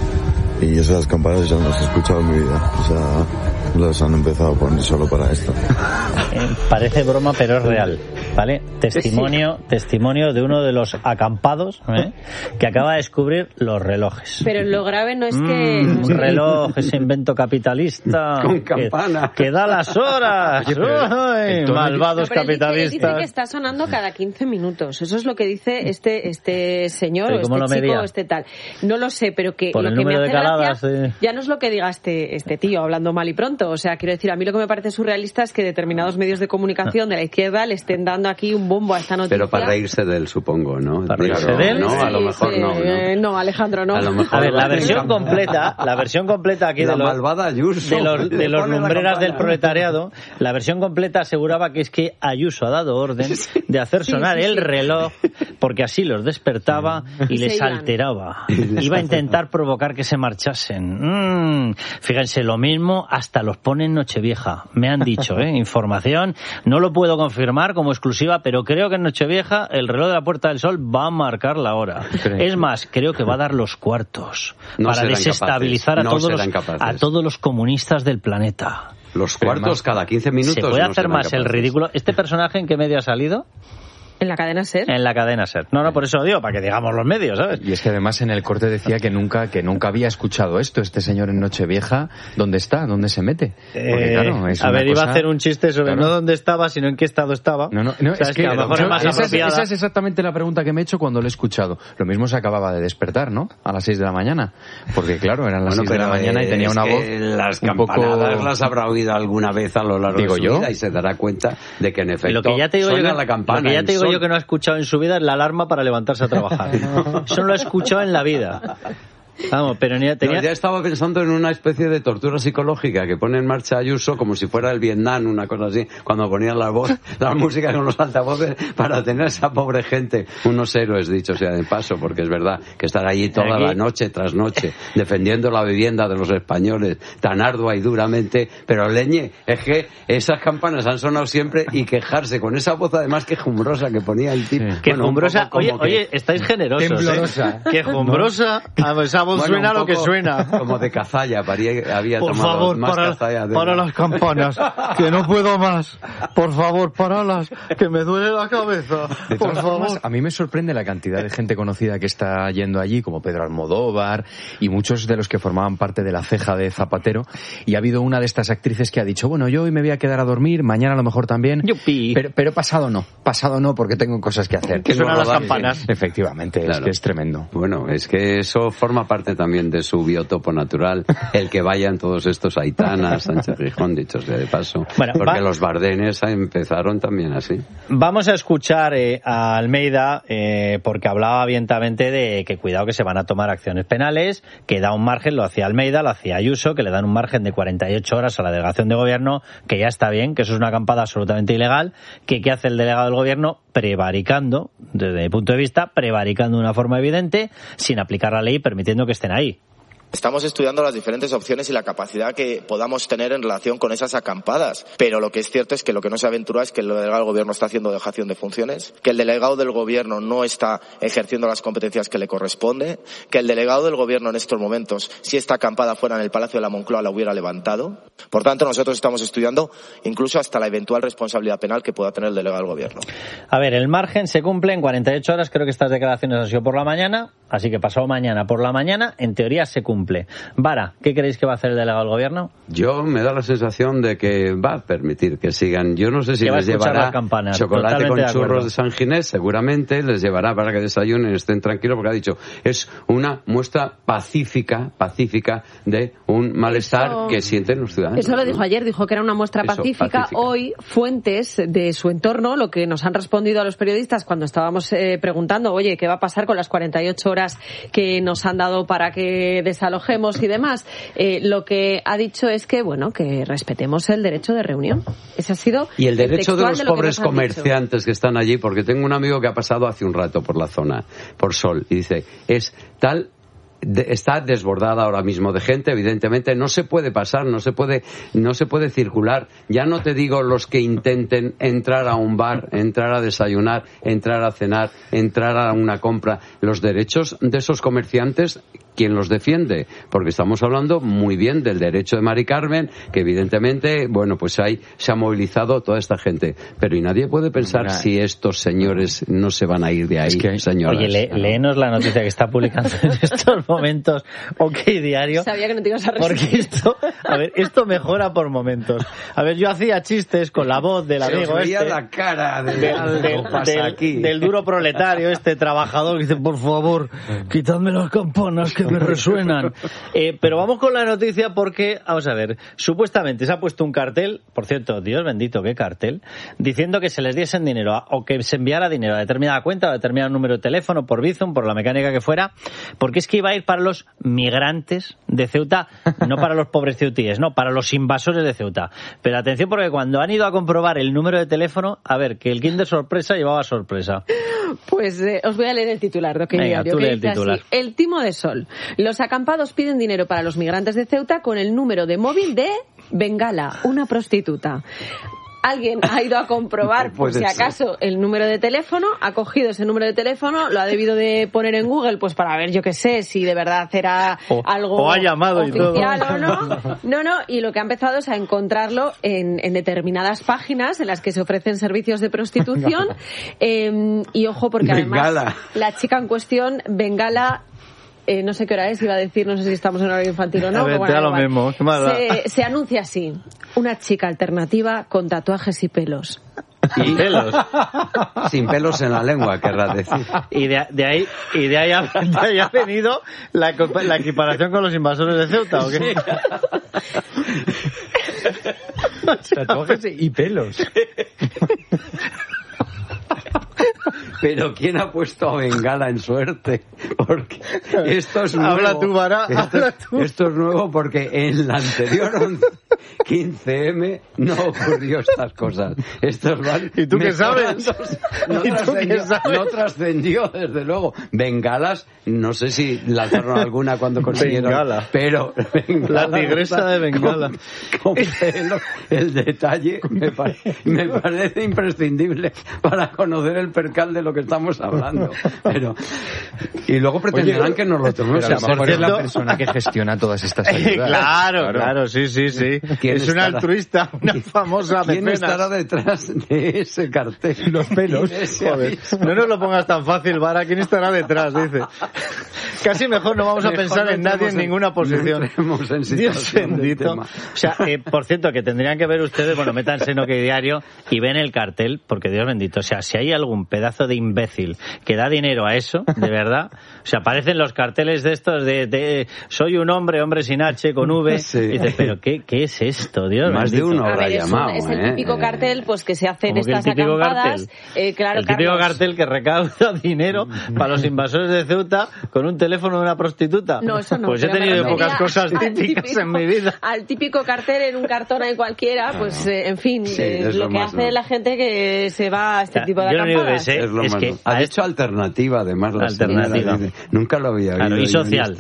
Y esas campanas yo no las he escuchado en mi vida, o sea, las han empezado a poner solo para esto. Eh, parece broma, pero es real, ¿vale? Testimonio, testimonio de uno de los acampados, ¿eh? que acaba de descubrir los relojes. Pero lo grave no es que... Mm, no es un que... reloj, ese invento capitalista. Con campana. Que, que da las horas. Oye, Ay, malvados No, pero capitalistas. Dice, dice que está sonando cada quince minutos. Eso es lo que dice este este señor o ¿Cómo este lo chico medía? o este tal. No lo sé, pero que Por lo el que me número hace de caladas, gracia eh. ya no es lo que diga este este tío hablando mal y pronto. O sea, quiero decir, a mí lo que me parece surrealista es que determinados medios de comunicación de la izquierda le estén dando aquí un bombo a esta noticia. Pero para reírse de él, supongo, ¿no? ¿Para reírse Claro, de él? No, a lo Sí, mejor sí, no, ¿no? eh, no, Alejandro, no. A lo mejor A ver, la no. versión completa, la versión completa aquí La de los, malvada Ayuso. de los, de los Pone la lumbreras del campana. proletariado, la versión completa aseguraba que es que Ayuso ha dado orden de hacer Sí, sonar sí, el sí. reloj porque así los despertaba y Y se les iban. alteraba. Iba a intentar provocar que se marchasen. Mm, fíjense, lo mismo hasta los pone en Nochevieja. Me han dicho, ¿eh? Información. No lo puedo confirmar como exclusiva, pero creo que en Nochevieja el reloj de la Puerta del Sol va a marcar la hora. Es más, creo que va a dar los cuartos No para serán desestabilizar capaces, a, no todos los, serán capaces. a todos los comunistas del planeta. Los cuartos cada quince minutos. ¿Se puede no hacer serán más el capaces. ridículo? ¿Este personaje en qué medio ha salido? En la cadena SER. En la cadena SER. No, no, por eso digo, para que digamos los medios, ¿sabes? Y es que además en el corte decía que nunca que nunca había escuchado esto. Este señor en Nochevieja, ¿dónde está? ¿Dónde se mete? Porque, Eh, claro, es a una ver, iba cosa- a hacer un chiste sobre Claro. no dónde estaba, sino en qué estado estaba. No, no, no, ¿Sabes? es que, a lo mejor yo- es más esa, es, apropiada. esa es exactamente la pregunta que me he hecho cuando lo he escuchado. Lo mismo se acababa de despertar, ¿no? A las seis de la mañana. Porque claro, eran las Bueno, seis de la pero, mañana y eh, tenía es una que voz las un poco... campanadas las habrá oído alguna vez a lo largo Digo de su yo. vida y se dará cuenta de que en efecto Lo que ya te digo, yo suena que, la campana. lo que ya te el digo sol. yo que no ha escuchado en su vida es la alarma para levantarse a trabajar. Eso no lo he escuchado en la vida. Vamos, pero ni tenía... No, ya estaba pensando en una especie de tortura psicológica que pone en marcha Ayuso como si fuera el Vietnam, una cosa así, cuando ponían la voz, la música con los altavoces para tener a esa pobre gente, unos héroes, dicho sea de paso, porque es verdad que estar allí toda Aquí- la noche tras noche defendiendo la vivienda de los españoles tan ardua y duramente, pero leñe, es que esas campanas han sonado siempre y quejarse con esa voz además quejumbrosa que ponía el tipo. Que Bueno, un jumbrosa, poco como oye, que- oye, estáis generosos, Temblorosa. ¿eh? Que jumbrosa, a esa voz bueno, suena lo que suena. Como de cazalla, había, había por tomado favor, más para, cazalla de para la... las campanas, que no puedo más. Por favor, paralas, que me duele la cabeza. De por todas favor. formas, a mí me sorprende la cantidad de gente conocida que está yendo allí, como Pedro Almodóvar y muchos de los que formaban parte de la ceja de Zapatero. Y ha habido una de estas actrices que ha dicho, bueno, yo hoy me voy a quedar a dormir, mañana a lo mejor también. Yupi. Pero, pero pasado no, pasado no, porque tengo cosas que hacer. Que suenan las campanas. Efectivamente, claro. Es que es tremendo. Bueno, es que eso forma parte también de su biotopo natural, el que vayan todos estos Aitanas, Sánchez Gijón, dichos sea de paso. Bueno, porque va... los Bardenes empezaron también así. Vamos a escuchar eh, a Almeida, eh, porque hablaba abiertamente de que cuidado que se van a tomar acciones penales, que da un margen, lo hacía Almeida, lo hacía Ayuso, que le dan un margen de cuarenta y ocho horas a la delegación de gobierno, que ya está bien, que eso es una acampada absolutamente ilegal, que ¿qué hace el delegado del gobierno? Prevaricando, desde mi punto de vista, prevaricando de una forma evidente, sin aplicar la ley, permitiendo que estén ahí. Estamos estudiando las diferentes opciones y la capacidad que podamos tener en relación con esas acampadas. Pero lo que es cierto es que lo que no se aventura es que el delegado del gobierno está haciendo dejación de funciones, que el delegado del gobierno no está ejerciendo las competencias que le corresponde, que el delegado del gobierno en estos momentos, si esta acampada fuera en el Palacio de la Moncloa, la hubiera levantado. Por tanto, nosotros estamos estudiando incluso hasta la eventual responsabilidad penal que pueda tener el delegado del gobierno. A ver, el margen se cumple en cuarenta y ocho horas. Creo que estas declaraciones han sido por la mañana, así que pasado mañana por la mañana, en teoría se cumple. Vara, ¿qué creéis que va a hacer el delegado del gobierno? Yo me da la sensación de que va a permitir que sigan. Yo no sé si les llevará chocolate con churros de San Ginés, seguramente les llevará para que desayunen, estén tranquilos, porque ha dicho, es una muestra pacífica, pacífica de un malestar eso, que sienten los ciudadanos. Eso lo dijo ayer, dijo que era una muestra eso, pacífica. pacífica. Hoy, fuentes de su entorno, lo que nos han respondido a los periodistas cuando estábamos eh, preguntando, oye, ¿qué va a pasar con las cuarenta y ocho horas que nos han dado para que desalojemos y demás? Eh, lo que ha dicho es que, bueno, que respetemos el derecho de reunión. Ese ha sido y el derecho el de los de pobres que comerciantes que están allí, porque tengo un amigo que ha pasado hace un rato por la zona, por Sol, y dice, es tal... De, está desbordada ahora mismo de gente, evidentemente no se puede pasar, no se puede no se puede circular. Ya no te digo los que intenten entrar a un bar, entrar a desayunar, entrar a cenar, entrar a una compra. Los derechos de esos comerciantes, ¿quién los defiende? Porque estamos hablando muy bien del derecho de Mari Carmen, que evidentemente, bueno, pues ahí se ha movilizado toda esta gente. Pero y nadie puede pensar Mira, si estos señores no se van a ir de ahí, es que, señoras. Oye, le, léenos la noticia que está publicando en estos momentos OK Diario. Sabía que no te ibas a resistir. Porque esto, a ver, esto mejora por momentos. A ver, yo hacía chistes con la voz del amigo se veía este. la cara de, del, del, del, aquí. del duro proletario, este trabajador que dice, por favor, quitadme las campanas que me resuenan. Eh, pero vamos con la noticia porque, vamos a ver, supuestamente se ha puesto un cartel, por cierto, Dios bendito, qué cartel, diciendo que se les diesen dinero a, o que se enviara dinero a determinada cuenta o a determinado número de teléfono por Bizum, por la mecánica que fuera, porque es que iba a ir para los migrantes de Ceuta, no para los pobres ceutíes, no, para los invasores de Ceuta. Pero atención, porque cuando han ido a comprobar el número de teléfono, a ver, que el Kinder sorpresa llevaba sorpresa. Pues eh, os voy a leer el titular de OK Diario. Tú lee el titular. Así, el timo de Sol. Los acampados piden dinero para los migrantes de Ceuta con el número de móvil de Bengala, una prostituta. Alguien ha ido a comprobar, por si acaso, el número de teléfono, ha cogido ese número de teléfono, lo ha debido de poner en Google, pues para ver, yo qué sé, si de verdad era o, algo o ha llamado oficial y todo. o no. No, no, y lo que ha empezado es a encontrarlo en, en determinadas páginas en las que se ofrecen servicios de prostitución. eh, y ojo, porque además Bengala. La chica en cuestión, Bengala... Eh, no sé qué hora es, iba a decir, no sé si estamos en horario infantil o no. A ver, bueno, te da lo mismo. Se, se anuncia así, una chica alternativa con tatuajes y pelos. Y pelos. Sin pelos en la lengua, querrás decir. Y de, de ahí y de ahí ha, de ahí ha venido la, la equiparación con los invasores de Ceuta, ¿o qué? Sí. Tatuajes y pelos. Pero ¿quién ha puesto a Bengala en suerte? Porque esto es nuevo. Habla tú, Vara, esto, habla tú. Esto es nuevo porque en la anterior quince eme no ocurrió estas cosas. Estos van ¿Y tú qué sabes? No, ¿Y tú trascendió, qué sabes? no trascendió, desde luego. Bengalas, no sé si lanzaron alguna cuando consiguieron. Bengala. Pero Bengala, la tigresa de Bengala. Con, con pelo, el detalle me, pare, me parece imprescindible para conocer el percal de lo que estamos hablando. Pero y luego pretenderán Oye, que nos lo tomemos. O sea, a lo mejor es la persona que gestiona todas estas ayudas. Claro, claro, claro, sí, sí, sí. Es una altruista, una famosa ¿Quién mecenas? estará detrás de ese cartel? Los pelos. Joder. No nos lo pongas tan fácil, Vara. ¿Quién estará detrás? Dice. Casi mejor no vamos a mejor pensar en nadie en ninguna posición. En Dios bendito. O sea, eh, por cierto, que tendrían que ver ustedes, bueno, métanse en OK Diario y ven el cartel, porque Dios bendito. O sea, si hay algún pedazo de imbécil que da dinero a eso, de verdad, o sea, aparecen los carteles de estos de, de soy un hombre, hombre sin H, con V. Sí. Y dices, pero ¿qué, ¿qué es esto, Dios Más bendito? de uno habrá a ver, llamado. Es, un, es ¿eh? el típico cartel pues que se hacen estas el típico acampadas. Cartel? Eh, claro, el típico Carlos. cartel que recauda dinero para los invasores de Ceuta con un teléfono de una prostituta. No, eso no. Pues he tenido pocas cosas típicas típico, en mi vida. Al típico cartel en un cartón ahí cualquiera, pues eh, en fin, sí, eh, lo, lo que hace no. la gente que se va a este tipo de Yo acampadas. Sé, es lo es más que no. Ha dicho alternativa, además. La alternativa. Dice, nunca lo había oído. Claro, y social.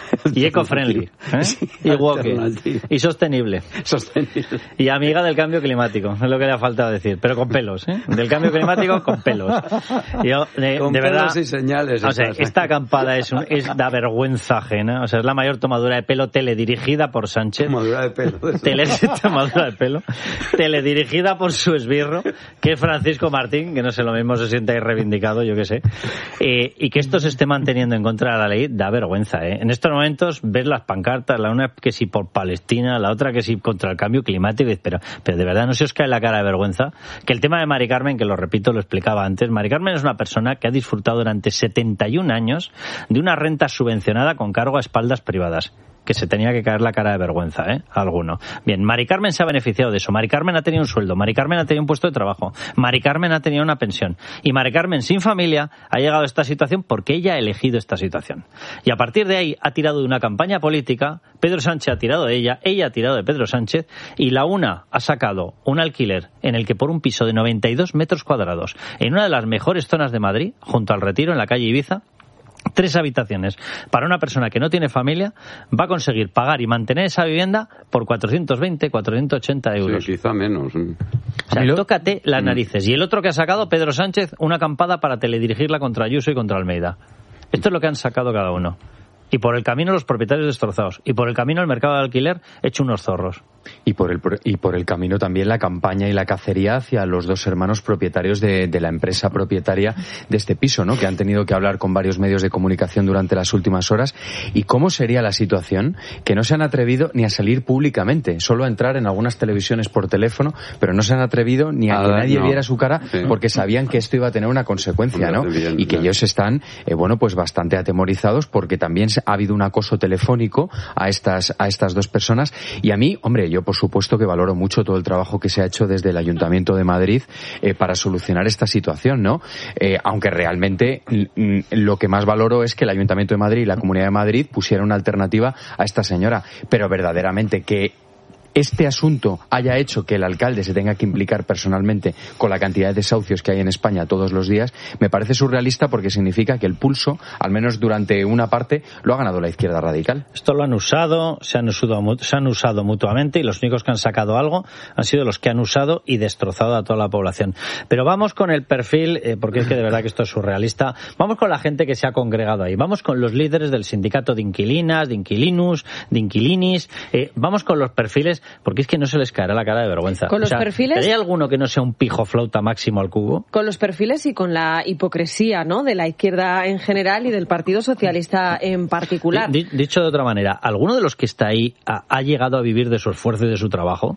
Y eco-friendly. ¿eh? Sí, y woke. Y sostenible. Sostenible. Y amiga del cambio climático. Es lo que le ha faltado decir. Pero con pelos. ¿eh? Del cambio climático con pelos. Yo, de, con de pelos verdad, y señales. O sea, esta acampada es, un, es da vergüenza ajena. O sea, es la mayor tomadura de pelo teledirigida por Sánchez. Tomadura de pelo. De Tele, tomadura de pelo. Teledirigida por su esbirro, que es Francisco Martín, que no sé, lo mismo se siente ahí reivindicado, yo qué sé. Eh, y que esto se esté manteniendo en contra de la ley da vergüenza. ¿eh? En estos momentos ves las pancartas, la una que sí por Palestina, la otra que sí contra el cambio climático, pero, pero de verdad no se os cae la cara de vergüenza. Que el tema de Mari Carmen, que lo repito, lo explicaba antes, Mari Carmen es una persona que ha disfrutado durante setenta y un años de una renta subvencionada con cargo a espaldas privadas. Que se tenía que caer la cara de vergüenza, ¿eh? Alguno. Bien, Mari Carmen se ha beneficiado de eso. Mari Carmen ha tenido un sueldo. Mari Carmen ha tenido un puesto de trabajo. Mari Carmen ha tenido una pensión. Y Mari Carmen, sin familia, ha llegado a esta situación porque ella ha elegido esta situación. Y a partir de ahí ha tirado de una campaña política. Pedro Sánchez ha tirado de ella. Ella ha tirado de Pedro Sánchez. Y la una ha sacado un alquiler en el que por un piso de noventa y dos metros cuadrados, en una de las mejores zonas de Madrid, junto al Retiro, en la calle Ibiza, tres habitaciones para una persona que no tiene familia, va a conseguir pagar y mantener esa vivienda por cuatrocientos veinte, cuatrocientos ochenta euros. Sí, quizá menos. O sea, tócate las narices. Y el otro que ha sacado, Pedro Sánchez, una acampada para teledirigirla contra Ayuso y contra Almeida. Esto es lo que han sacado cada uno. Y por el camino los propietarios destrozados. Y por el camino el mercado de alquiler hecho unos zorros. Y por el y por el camino también la campaña y la cacería hacia los dos hermanos propietarios de, de la empresa propietaria de este piso, ¿no? Que han tenido que hablar con varios medios de comunicación durante las últimas horas. ¿Y cómo sería la situación? Que no se han atrevido ni a salir públicamente, solo a entrar en algunas televisiones por teléfono, pero no se han atrevido ni a, a que nadie no. viera su cara, sí. porque sabían que esto iba a tener una consecuencia, ¿no? Bien, y que bien. ellos están, eh, bueno, pues bastante atemorizados porque también ha habido un acoso telefónico a estas a estas dos personas. Y a mí, hombre, yo por supuesto que valoro mucho todo el trabajo que se ha hecho desde el Ayuntamiento de Madrid eh, para solucionar esta situación, ¿no? Eh, aunque realmente mm, lo que más valoro es que el Ayuntamiento de Madrid y la Comunidad de Madrid pusieran una alternativa a esta señora. Pero verdaderamente que este asunto haya hecho que el alcalde se tenga que implicar personalmente con la cantidad de desahucios que hay en España todos los días, me parece surrealista porque significa que el pulso, al menos durante una parte, lo ha ganado la izquierda radical. Esto lo han usado, se han usado, se han usado mutuamente y los únicos que han sacado algo han sido los que han usado y destrozado a toda la población. Pero vamos con el perfil, eh, porque es que de verdad que esto es surrealista, vamos con la gente que se ha congregado ahí, vamos con los líderes del sindicato de inquilinas, de inquilinus, de inquilinis, eh, vamos con los perfiles, porque es que no se les caerá la cara de vergüenza. Con los o sea, perfiles. ¿hay alguno que no sea un pijo flauta máximo al cubo? Con los perfiles y con la hipocresía, ¿no?, de la izquierda en general y del Partido Socialista en particular. D- dicho de otra manera, ¿alguno de los que está ahí ha, ha llegado a vivir de su esfuerzo y de su trabajo?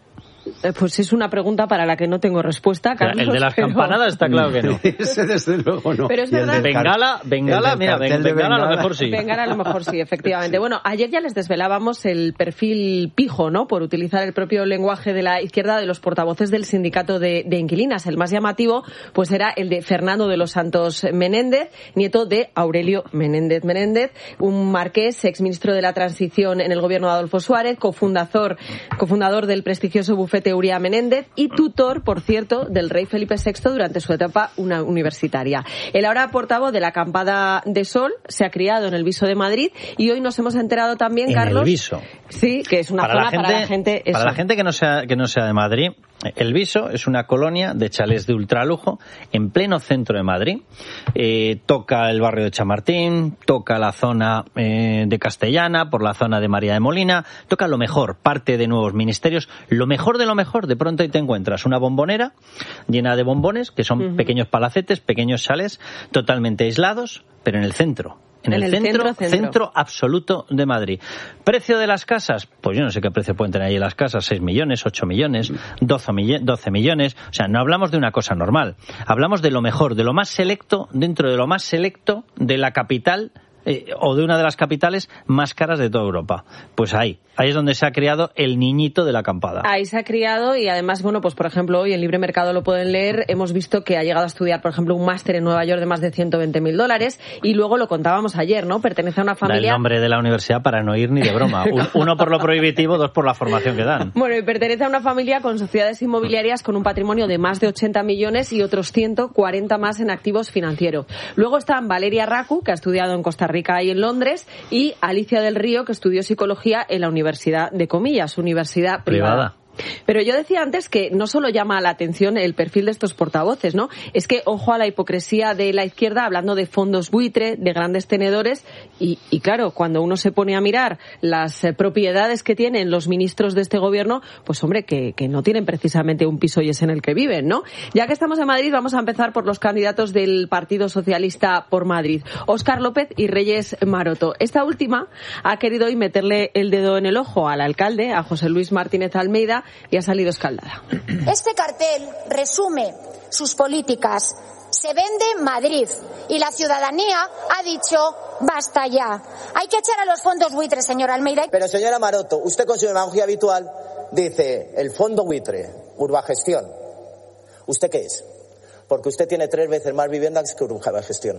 Eh, pues es una pregunta para la que no tengo respuesta, Carlos. El de las pero... campanadas está claro que no. Ese desde luego no. Pero es verdad. Bengala, Bengala, mira, Bengala, Bengala a lo mejor sí. Bengala a lo mejor sí, efectivamente. Bueno, ayer ya les desvelábamos el perfil pijo, ¿no? Por utilizar el propio lenguaje de la izquierda de los portavoces del sindicato de, de inquilinas. El más llamativo, pues era el de Fernando de los Santos Menéndez, nieto de Aurelio Menéndez Menéndez, un marqués, exministro de la Transición en el gobierno de Adolfo Suárez, cofundador, cofundador del prestigioso bufete Uría Menéndez y tutor, por cierto, del rey Felipe sexto durante su etapa una universitaria. El ahora portavoz de la Acampada de Sol se ha criado en el Viso de Madrid y hoy nos hemos enterado también, en Carlos... el Viso. Sí, que es una para zona la gente, para la gente... Eso. Para la gente que no sea que no sea de Madrid, el Viso es una colonia de chalés de ultralujo en pleno centro de Madrid. Eh, toca el barrio de Chamartín, toca la zona eh, de Castellana, por la zona de María de Molina, toca lo mejor, parte de nuevos ministerios, lo mejor de lo mejor. De pronto ahí te encuentras una bombonera llena de bombones, que son uh-huh. pequeños palacetes, pequeños chalés, totalmente aislados, pero en el centro. En, en el, el centro, centro, centro, centro absoluto de Madrid. ¿Precio de las casas? Pues yo no sé qué precio pueden tener ahí las casas, seis millones, ocho millones, doce millones. O sea, no hablamos de una cosa normal. Hablamos de lo mejor, de lo más selecto, dentro de lo más selecto de la capital eh, o de una de las capitales más caras de toda Europa. Pues ahí. Ahí es donde se ha criado el niñito de la acampada. Ahí se ha criado y además, bueno, pues por ejemplo, hoy en Libre Mercado lo pueden leer, hemos visto que ha llegado a estudiar, por ejemplo, un máster en Nueva York de más de ciento veinte mil dólares y luego lo contábamos ayer, ¿no? Pertenece a una familia... Da el nombre de la universidad para no ir ni de broma. Uno por lo prohibitivo, dos por la formación que dan. Bueno, y pertenece a una familia con sociedades inmobiliarias con un patrimonio de más de ochenta millones y otros ciento cuarenta más en activos financieros. Luego están Valeria Racu, que ha estudiado en Costa Rica y en Londres, y Alicia del Río, que estudió psicología en la Universidad de comillas, universidad privada. privada. Pero yo decía antes que no solo llama la atención el perfil de estos portavoces, ¿no? Es que ojo a la hipocresía de la izquierda hablando de fondos buitre, de grandes tenedores y, y claro, cuando uno se pone a mirar las eh, propiedades que tienen los ministros de este gobierno, pues hombre, que, que no tienen precisamente un piso y es en el que viven, ¿no? Ya que estamos en Madrid, vamos a empezar por los candidatos del Partido Socialista por Madrid, Óscar López y Reyes Maroto. Esta última ha querido hoy meterle el dedo en el ojo al alcalde, a José Luis Martínez Almeida, y ha salido escaldada. Este cartel resume sus políticas. Se vende Madrid y la ciudadanía ha dicho basta ya. Hay que echar a los fondos buitres, señora Almeida. Pero señora Maroto, usted con su demagogia habitual dice el fondo buitre, Urbagestión. ¿Usted qué es? Porque usted tiene tres veces más viviendas que Urbagestión.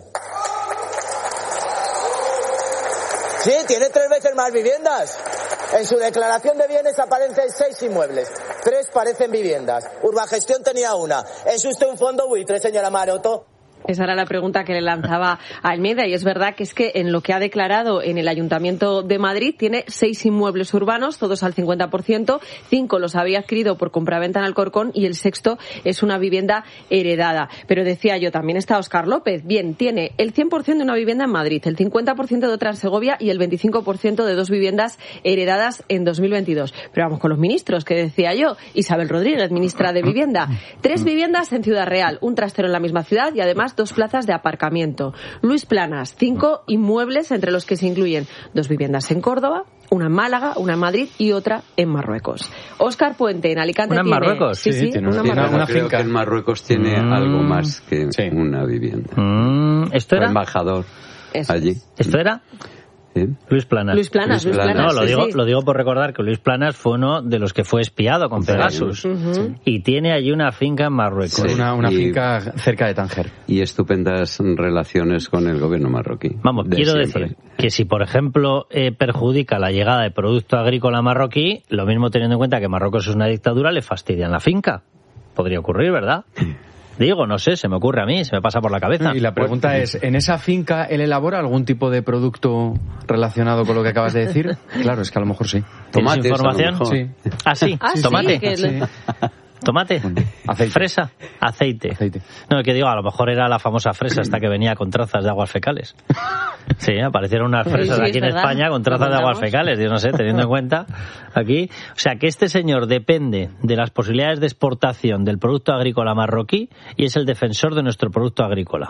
Sí, tiene tres veces más viviendas. En su declaración de bienes aparecen seis inmuebles. Tres parecen viviendas. Urbagestión tenía una. ¿Es usted un fondo buitre, señora Maroto? Esa era la pregunta que le lanzaba a Almeida y es verdad que es que en lo que ha declarado en el Ayuntamiento de Madrid tiene seis inmuebles urbanos, todos al cincuenta por ciento, cinco los había adquirido por compraventa en Alcorcón y el sexto es una vivienda heredada. Pero decía yo, también está Óscar López. Bien, tiene el cien por ciento de una vivienda en Madrid, el cincuenta por ciento de otra en Segovia y el veinticinco por ciento de dos viviendas heredadas en dos mil veintidós. Pero vamos con los ministros, que decía yo. Isabel Rodríguez, ministra de Vivienda. Tres viviendas en Ciudad Real, un trastero en la misma ciudad y además dos plazas de aparcamiento. Luis Planas, cinco inmuebles entre los que se incluyen dos viviendas en Córdoba, una en Málaga, una en Madrid y otra en Marruecos. Óscar Puente, en Alicante. ¿Una en tiene... Marruecos? Sí, sí, sí tiene una, una, Marruecos. una finca. Creo que en Marruecos tiene mm. algo más que sí. una vivienda. Mm. ¿Esto era? El embajador Eso allí. Es. ¿Esto era? ¿Eh? Luis Planas. Luis Planas, Luis Planas. No, lo sí, digo, sí. lo digo por recordar que Luis Planas fue uno de los que fue espiado con Pegasus. Uh-huh. Sí. Y tiene allí una finca en Marruecos. Sí, una, una y, finca cerca de Tánger. Y estupendas relaciones con el gobierno marroquí. Vamos, quiero siempre. decir que si, por ejemplo, eh, perjudica la llegada de producto agrícola marroquí, lo mismo teniendo en cuenta que Marruecos es una dictadura, le fastidian la finca. Podría ocurrir, ¿verdad? Digo, no sé, se me ocurre a mí, se me pasa por la cabeza. Y la pregunta es, ¿en esa finca él elabora algún tipo de producto relacionado con lo que acabas de decir? Claro, es que a lo mejor sí. ¿Tomates, información? Sí. ¿Ah, sí? ¿Ah, ¿Tomate? Sí, que sí. ¿Tomate? Aceite. ¿Fresa? Aceite. Aceite. No, que digo, a lo mejor era la famosa fresa hasta que venía con trazas de aguas fecales. Sí, aparecieron unas fresas sí, sí, aquí en verdad. España con trazas de aguas fecales, yo no sé, teniendo en cuenta aquí. O sea, que este señor depende de las posibilidades de exportación del producto agrícola marroquí y es el defensor de nuestro producto agrícola.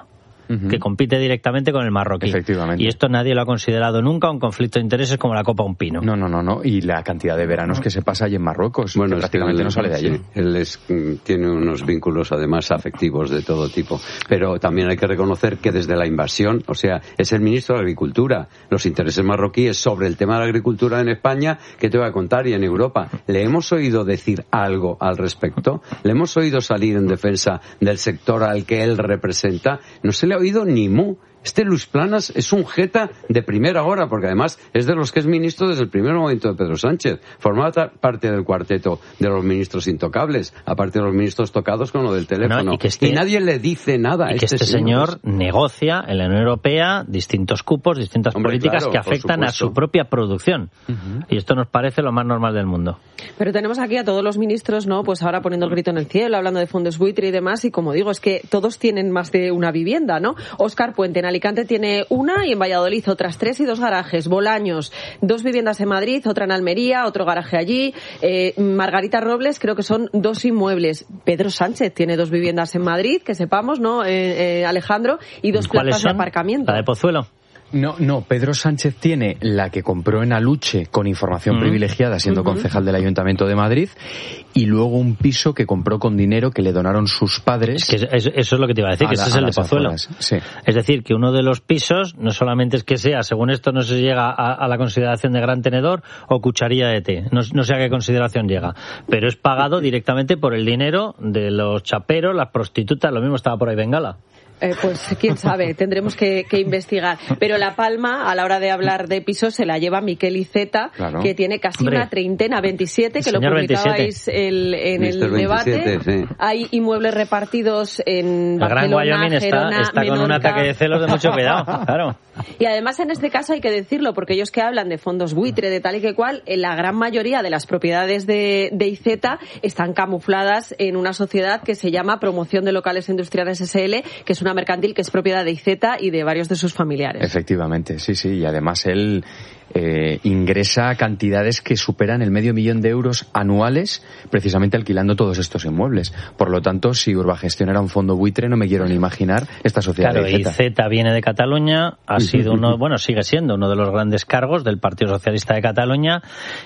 uh-huh. que compite directamente con el marroquí. Efectivamente. Y esto nadie lo ha considerado nunca un conflicto de intereses como la copa un pino. No, no, no, no. Y la cantidad de veranos que se pasa allí en Marruecos, bueno, que prácticamente él, no sale de allí. Sí, él es, tiene unos vínculos además afectivos de todo tipo. Pero también hay que reconocer que desde la invasión, o sea, es el ministro de Agricultura. Los intereses marroquíes sobre el tema de la agricultura en España, ¿qué te voy a contar? Y en Europa, ¿le hemos oído decir algo al respecto? ¿Le hemos oído salir en defensa del sector al que él representa? No se le ha oído ni mu. Este Luis Planas es un jeta de primera hora, porque además es de los que es ministro desde el primer momento de Pedro Sánchez. Formaba parte del cuarteto de los ministros intocables, aparte de los ministros tocados con lo del teléfono. No, y, que este, y nadie le dice nada a y que este, este señor, señor negocia en la Unión Europea distintos cupos, distintas Hombre, políticas claro, que afectan a su propia producción. Uh-huh. Y esto nos parece lo más normal del mundo. Pero tenemos aquí a todos los ministros, ¿no? Pues ahora poniendo el grito en el cielo, hablando de fondos buitre y demás, y como digo, es que todos tienen más de una vivienda, ¿no? Óscar Puente en Alicante tiene una y en Valladolid otras tres y dos garajes. Bolaños, dos viviendas en Madrid, otra en Almería, otro garaje allí. Eh, Margarita Robles creo que son dos inmuebles. Pedro Sánchez tiene dos viviendas en Madrid, que sepamos, ¿no, eh, eh, Alejandro? Y dos plazas de aparcamiento. ¿La de Pozuelo? No, no, Pedro Sánchez tiene la que compró en Aluche con información mm. privilegiada siendo uh-huh. concejal del Ayuntamiento de Madrid y luego un piso que compró con dinero que le donaron sus padres. Es que eso es lo que te iba a decir, a que la, ese es el de Pozuelo. Sí. Es decir, que uno de los pisos no solamente es que sea, según esto no se llega a, a la consideración de gran tenedor o cucharilla de té, no, no sé a qué consideración llega, pero es pagado directamente por el dinero de los chaperos, las prostitutas, lo mismo estaba por ahí Bengala. Eh, pues quién sabe, tendremos que, que investigar. Pero la palma, a la hora de hablar de pisos, se la lleva Miquel Iceta, claro. que tiene casi Hombre. una treintena, veintisiete, que lo publicabais el, en el debate. Sí. Hay inmuebles repartidos en el Barcelona, Gran Wyoming Gerona, está, está con un ataque de celos de mucho cuidado, claro. Y además en este caso hay que decirlo, porque ellos que hablan de fondos buitre, de tal y que cual, la gran mayoría de las propiedades de, de Iceta están camufladas en una sociedad que se llama Promoción de Locales Industriales S L, que es una mercantil que es propiedad de Iceta y de varios de sus familiares. Efectivamente, sí, sí, y además él eh, ingresa cantidades que superan el medio millón de euros anuales precisamente alquilando todos estos inmuebles. Por lo tanto, si Urbagestión era un fondo buitre, no me quiero ni imaginar esta sociedad claro, de Iceta. Iceta viene de Cataluña, ha sido uno, bueno, sigue siendo uno de los grandes cargos del Partido Socialista de Cataluña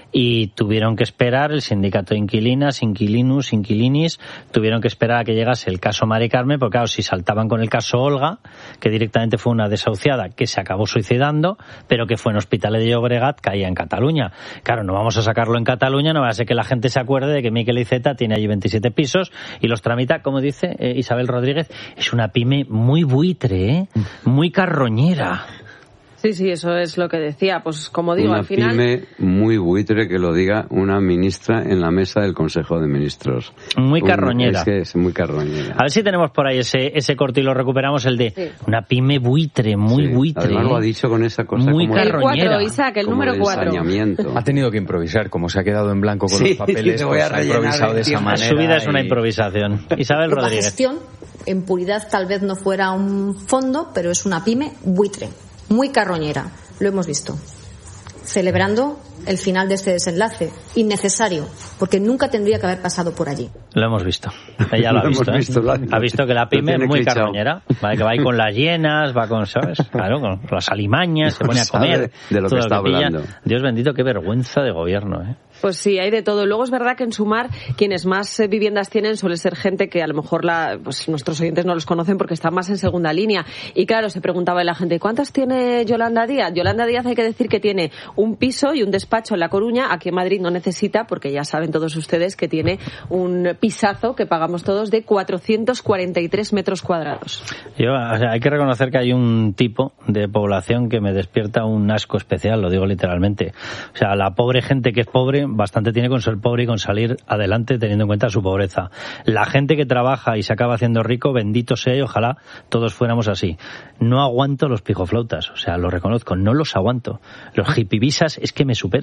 y tuvieron que esperar el sindicato de inquilinas, inquilinus, inquilinis, tuvieron que esperar a que llegase el caso Mari Carmen, porque claro, si saltaban con el caso Olga, que directamente fue una desahuciada que se acabó suicidando, pero que fue en Hospitalet de Llobregat, caía en Cataluña. Claro, no vamos a sacarlo en Cataluña, no va a ser que la gente se acuerde de que Miquel Iceta tiene allí veintisiete pisos y los tramita, como dice eh, Isabel Rodríguez, es una pyme muy buitre, ¿eh? muy carroñera. Sí, sí, eso es lo que decía. Pues como digo, una al final... Una pyme muy buitre, que lo diga una ministra en la mesa del Consejo de Ministros. Muy carroñera. Un, es que es muy carroñera. A ver si tenemos por ahí ese ese corte y lo recuperamos, el de sí. una pyme buitre, muy sí. buitre. Además lo ha dicho con esa cosa muy como carroñera. El cuatro, Isaac, el número cuatro. Ha tenido que improvisar, como se ha quedado en blanco con sí, los papeles, pues ha improvisado de esa manera. Su vida es una y... improvisación. Isabel Rodríguez. La gestión, en puridad, tal vez no fuera un fondo, pero es una pyme buitre, muy carroñera. Lo hemos visto. Celebrando el final de este desenlace. Innecesario, porque nunca tendría que haber pasado por allí. Lo hemos visto. Ella lo ha visto. ¿eh? visto ha visto que la pyme es muy clichado. carroñera. ¿Vale? Que va ahí con las hienas, va con, ¿sabes? Claro, con las alimañas, se pone a comer. De lo que está que hablando. Dios bendito, qué vergüenza de gobierno, ¿eh? Pues sí, hay de todo. Luego es verdad que en Sumar quienes más viviendas tienen suele ser gente que a lo mejor la, pues nuestros oyentes no los conocen porque están más en segunda línea. Y claro, se preguntaba la gente, ¿cuántas tiene Yolanda Díaz? Yolanda Díaz hay que decir que tiene un piso y un despacho en La Coruña. Aquí en Madrid no necesita, porque ya saben todos ustedes que tiene un pisazo que pagamos todos de cuatrocientos cuarenta y tres metros cuadrados. Yo, o sea, hay que reconocer que hay un tipo de población que me despierta un asco especial, lo digo literalmente. O sea, la pobre gente que es pobre bastante tiene con ser pobre y con salir adelante teniendo en cuenta su pobreza. La gente que trabaja y se acaba haciendo rico, bendito sea y ojalá todos fuéramos así. No aguanto los pijoflautas, o sea, lo reconozco, no los aguanto. Los hippievisas es que me superan.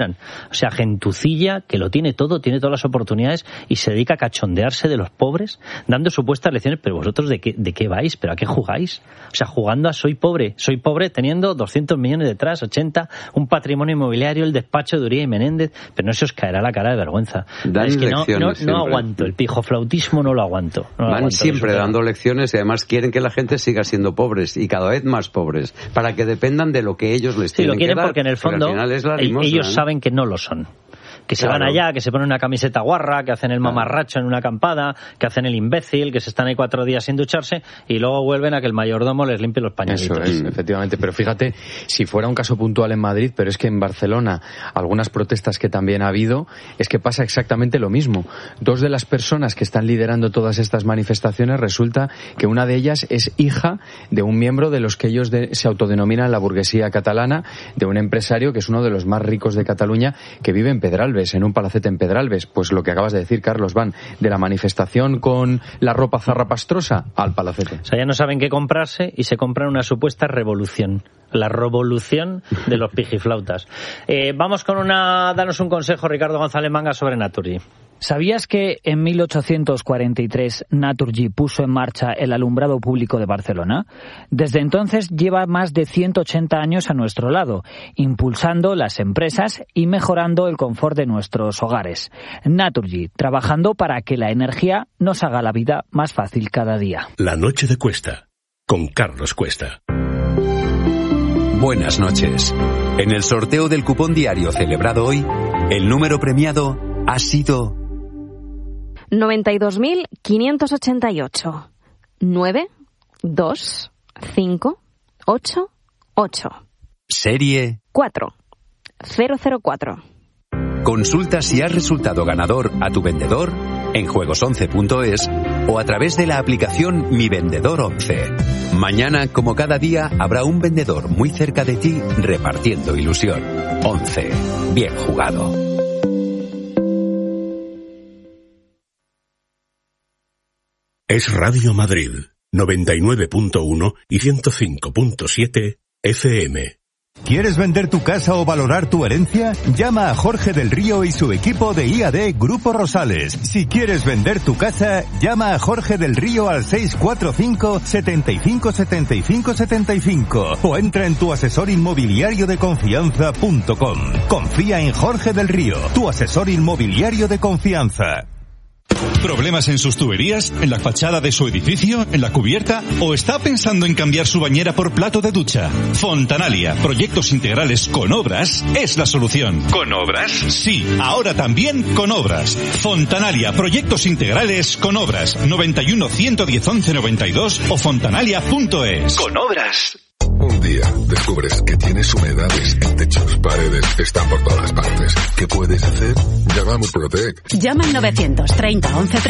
quieran. O sea, gentucilla que lo tiene todo, tiene todas las oportunidades y se dedica a cachondearse de los pobres, dando supuestas lecciones. Pero vosotros, ¿de qué, de qué vais? ¿Pero a qué jugáis? O sea, jugando a soy pobre. Soy pobre teniendo doscientos millones detrás, ochenta, un patrimonio inmobiliario, el despacho de Uría y Menéndez. Pero no se os caerá la cara de vergüenza. Dan es que no, no, no aguanto. El pijoflautismo no lo aguanto. No lo Van aguanto, siempre dando lecciones y además quieren que la gente siga siendo pobres y cada vez más pobres, para que dependan de lo que ellos les sí, tienen lo quieren que dar. Porque en el fondo Es la limosna, ellos ¿no? saben que no lo son. Que se claro. van allá, que se ponen una camiseta guarra, que hacen el claro. mamarracho en una acampada, que hacen el imbécil, que se están ahí cuatro días sin ducharse y luego vuelven a que el mayordomo les limpie los pañuelitos. Eso es, efectivamente. Pero fíjate, si fuera un caso puntual en Madrid, pero es que en Barcelona, algunas protestas que también ha habido, es que pasa exactamente lo mismo. Dos de las personas que están liderando todas estas manifestaciones, resulta que una de ellas es hija de un miembro de los que ellos de, se autodenominan la burguesía catalana, de un empresario que es uno de los más ricos de Cataluña, que vive en Pedralbes, en un palacete en Pedralbes. Pues lo que acabas de decir, Carlos, van de la manifestación con la ropa zarrapastrosa al palacete. O sea, ya no saben qué comprarse y se compran una supuesta revolución. La revolución de los pijiflautas. Eh, vamos con una... Danos un consejo, Ricardo González Manga, sobre Naturgy. ¿Sabías que en mil ochocientos cuarenta y tres Naturgy puso en marcha el alumbrado público de Barcelona? Desde entonces lleva más de ciento ochenta años a nuestro lado, impulsando las empresas y mejorando el confort de nuestros hogares. Naturgy, trabajando para que la energía nos haga la vida más fácil cada día. La noche de Cuesta, con Carlos Cuesta. Buenas noches. En el sorteo del cupón diario celebrado hoy, el número premiado ha sido noventa y dos mil quinientos ochenta y ocho. nueve, dos, cinco, ocho, ocho. Serie cuatro, cero cero cuatro. Consulta si has resultado ganador a tu vendedor en juegos once punto es o a través de la aplicación Mi Vendedor once. Mañana, como cada día, habrá un vendedor muy cerca de ti repartiendo ilusión. once. Bien jugado. Es Radio Madrid, noventa y nueve punto uno y ciento cinco punto siete F M. ¿Quieres vender tu casa o valorar tu herencia? Llama a Jorge del Río y su equipo de I A D Grupo Rosales. Si quieres vender tu casa, llama a Jorge del Río al seis cuatro cinco, setenta y cinco, setenta y cinco, setenta y cinco o entra en tu asesor inmobiliario de confianza punto com. Confía en Jorge del Río, tu asesor inmobiliario de confianza. ¿Problemas en sus tuberías? ¿En la fachada de su edificio? ¿En la cubierta? ¿O está pensando en cambiar su bañera por plato de ducha? Fontanalia, proyectos integrales con obras, es la solución. ¿Con obras? Sí, ahora también con obras. Fontanalia, proyectos integrales con obras. noventa y uno, ciento diez, once, noventa y dos o fontanalia punto es. Con obras. Un día descubres que tienes humedades en techos, paredes, están por todas partes. ¿Qué puedes hacer? Llama a Murprotec. Llama al novecientos treinta once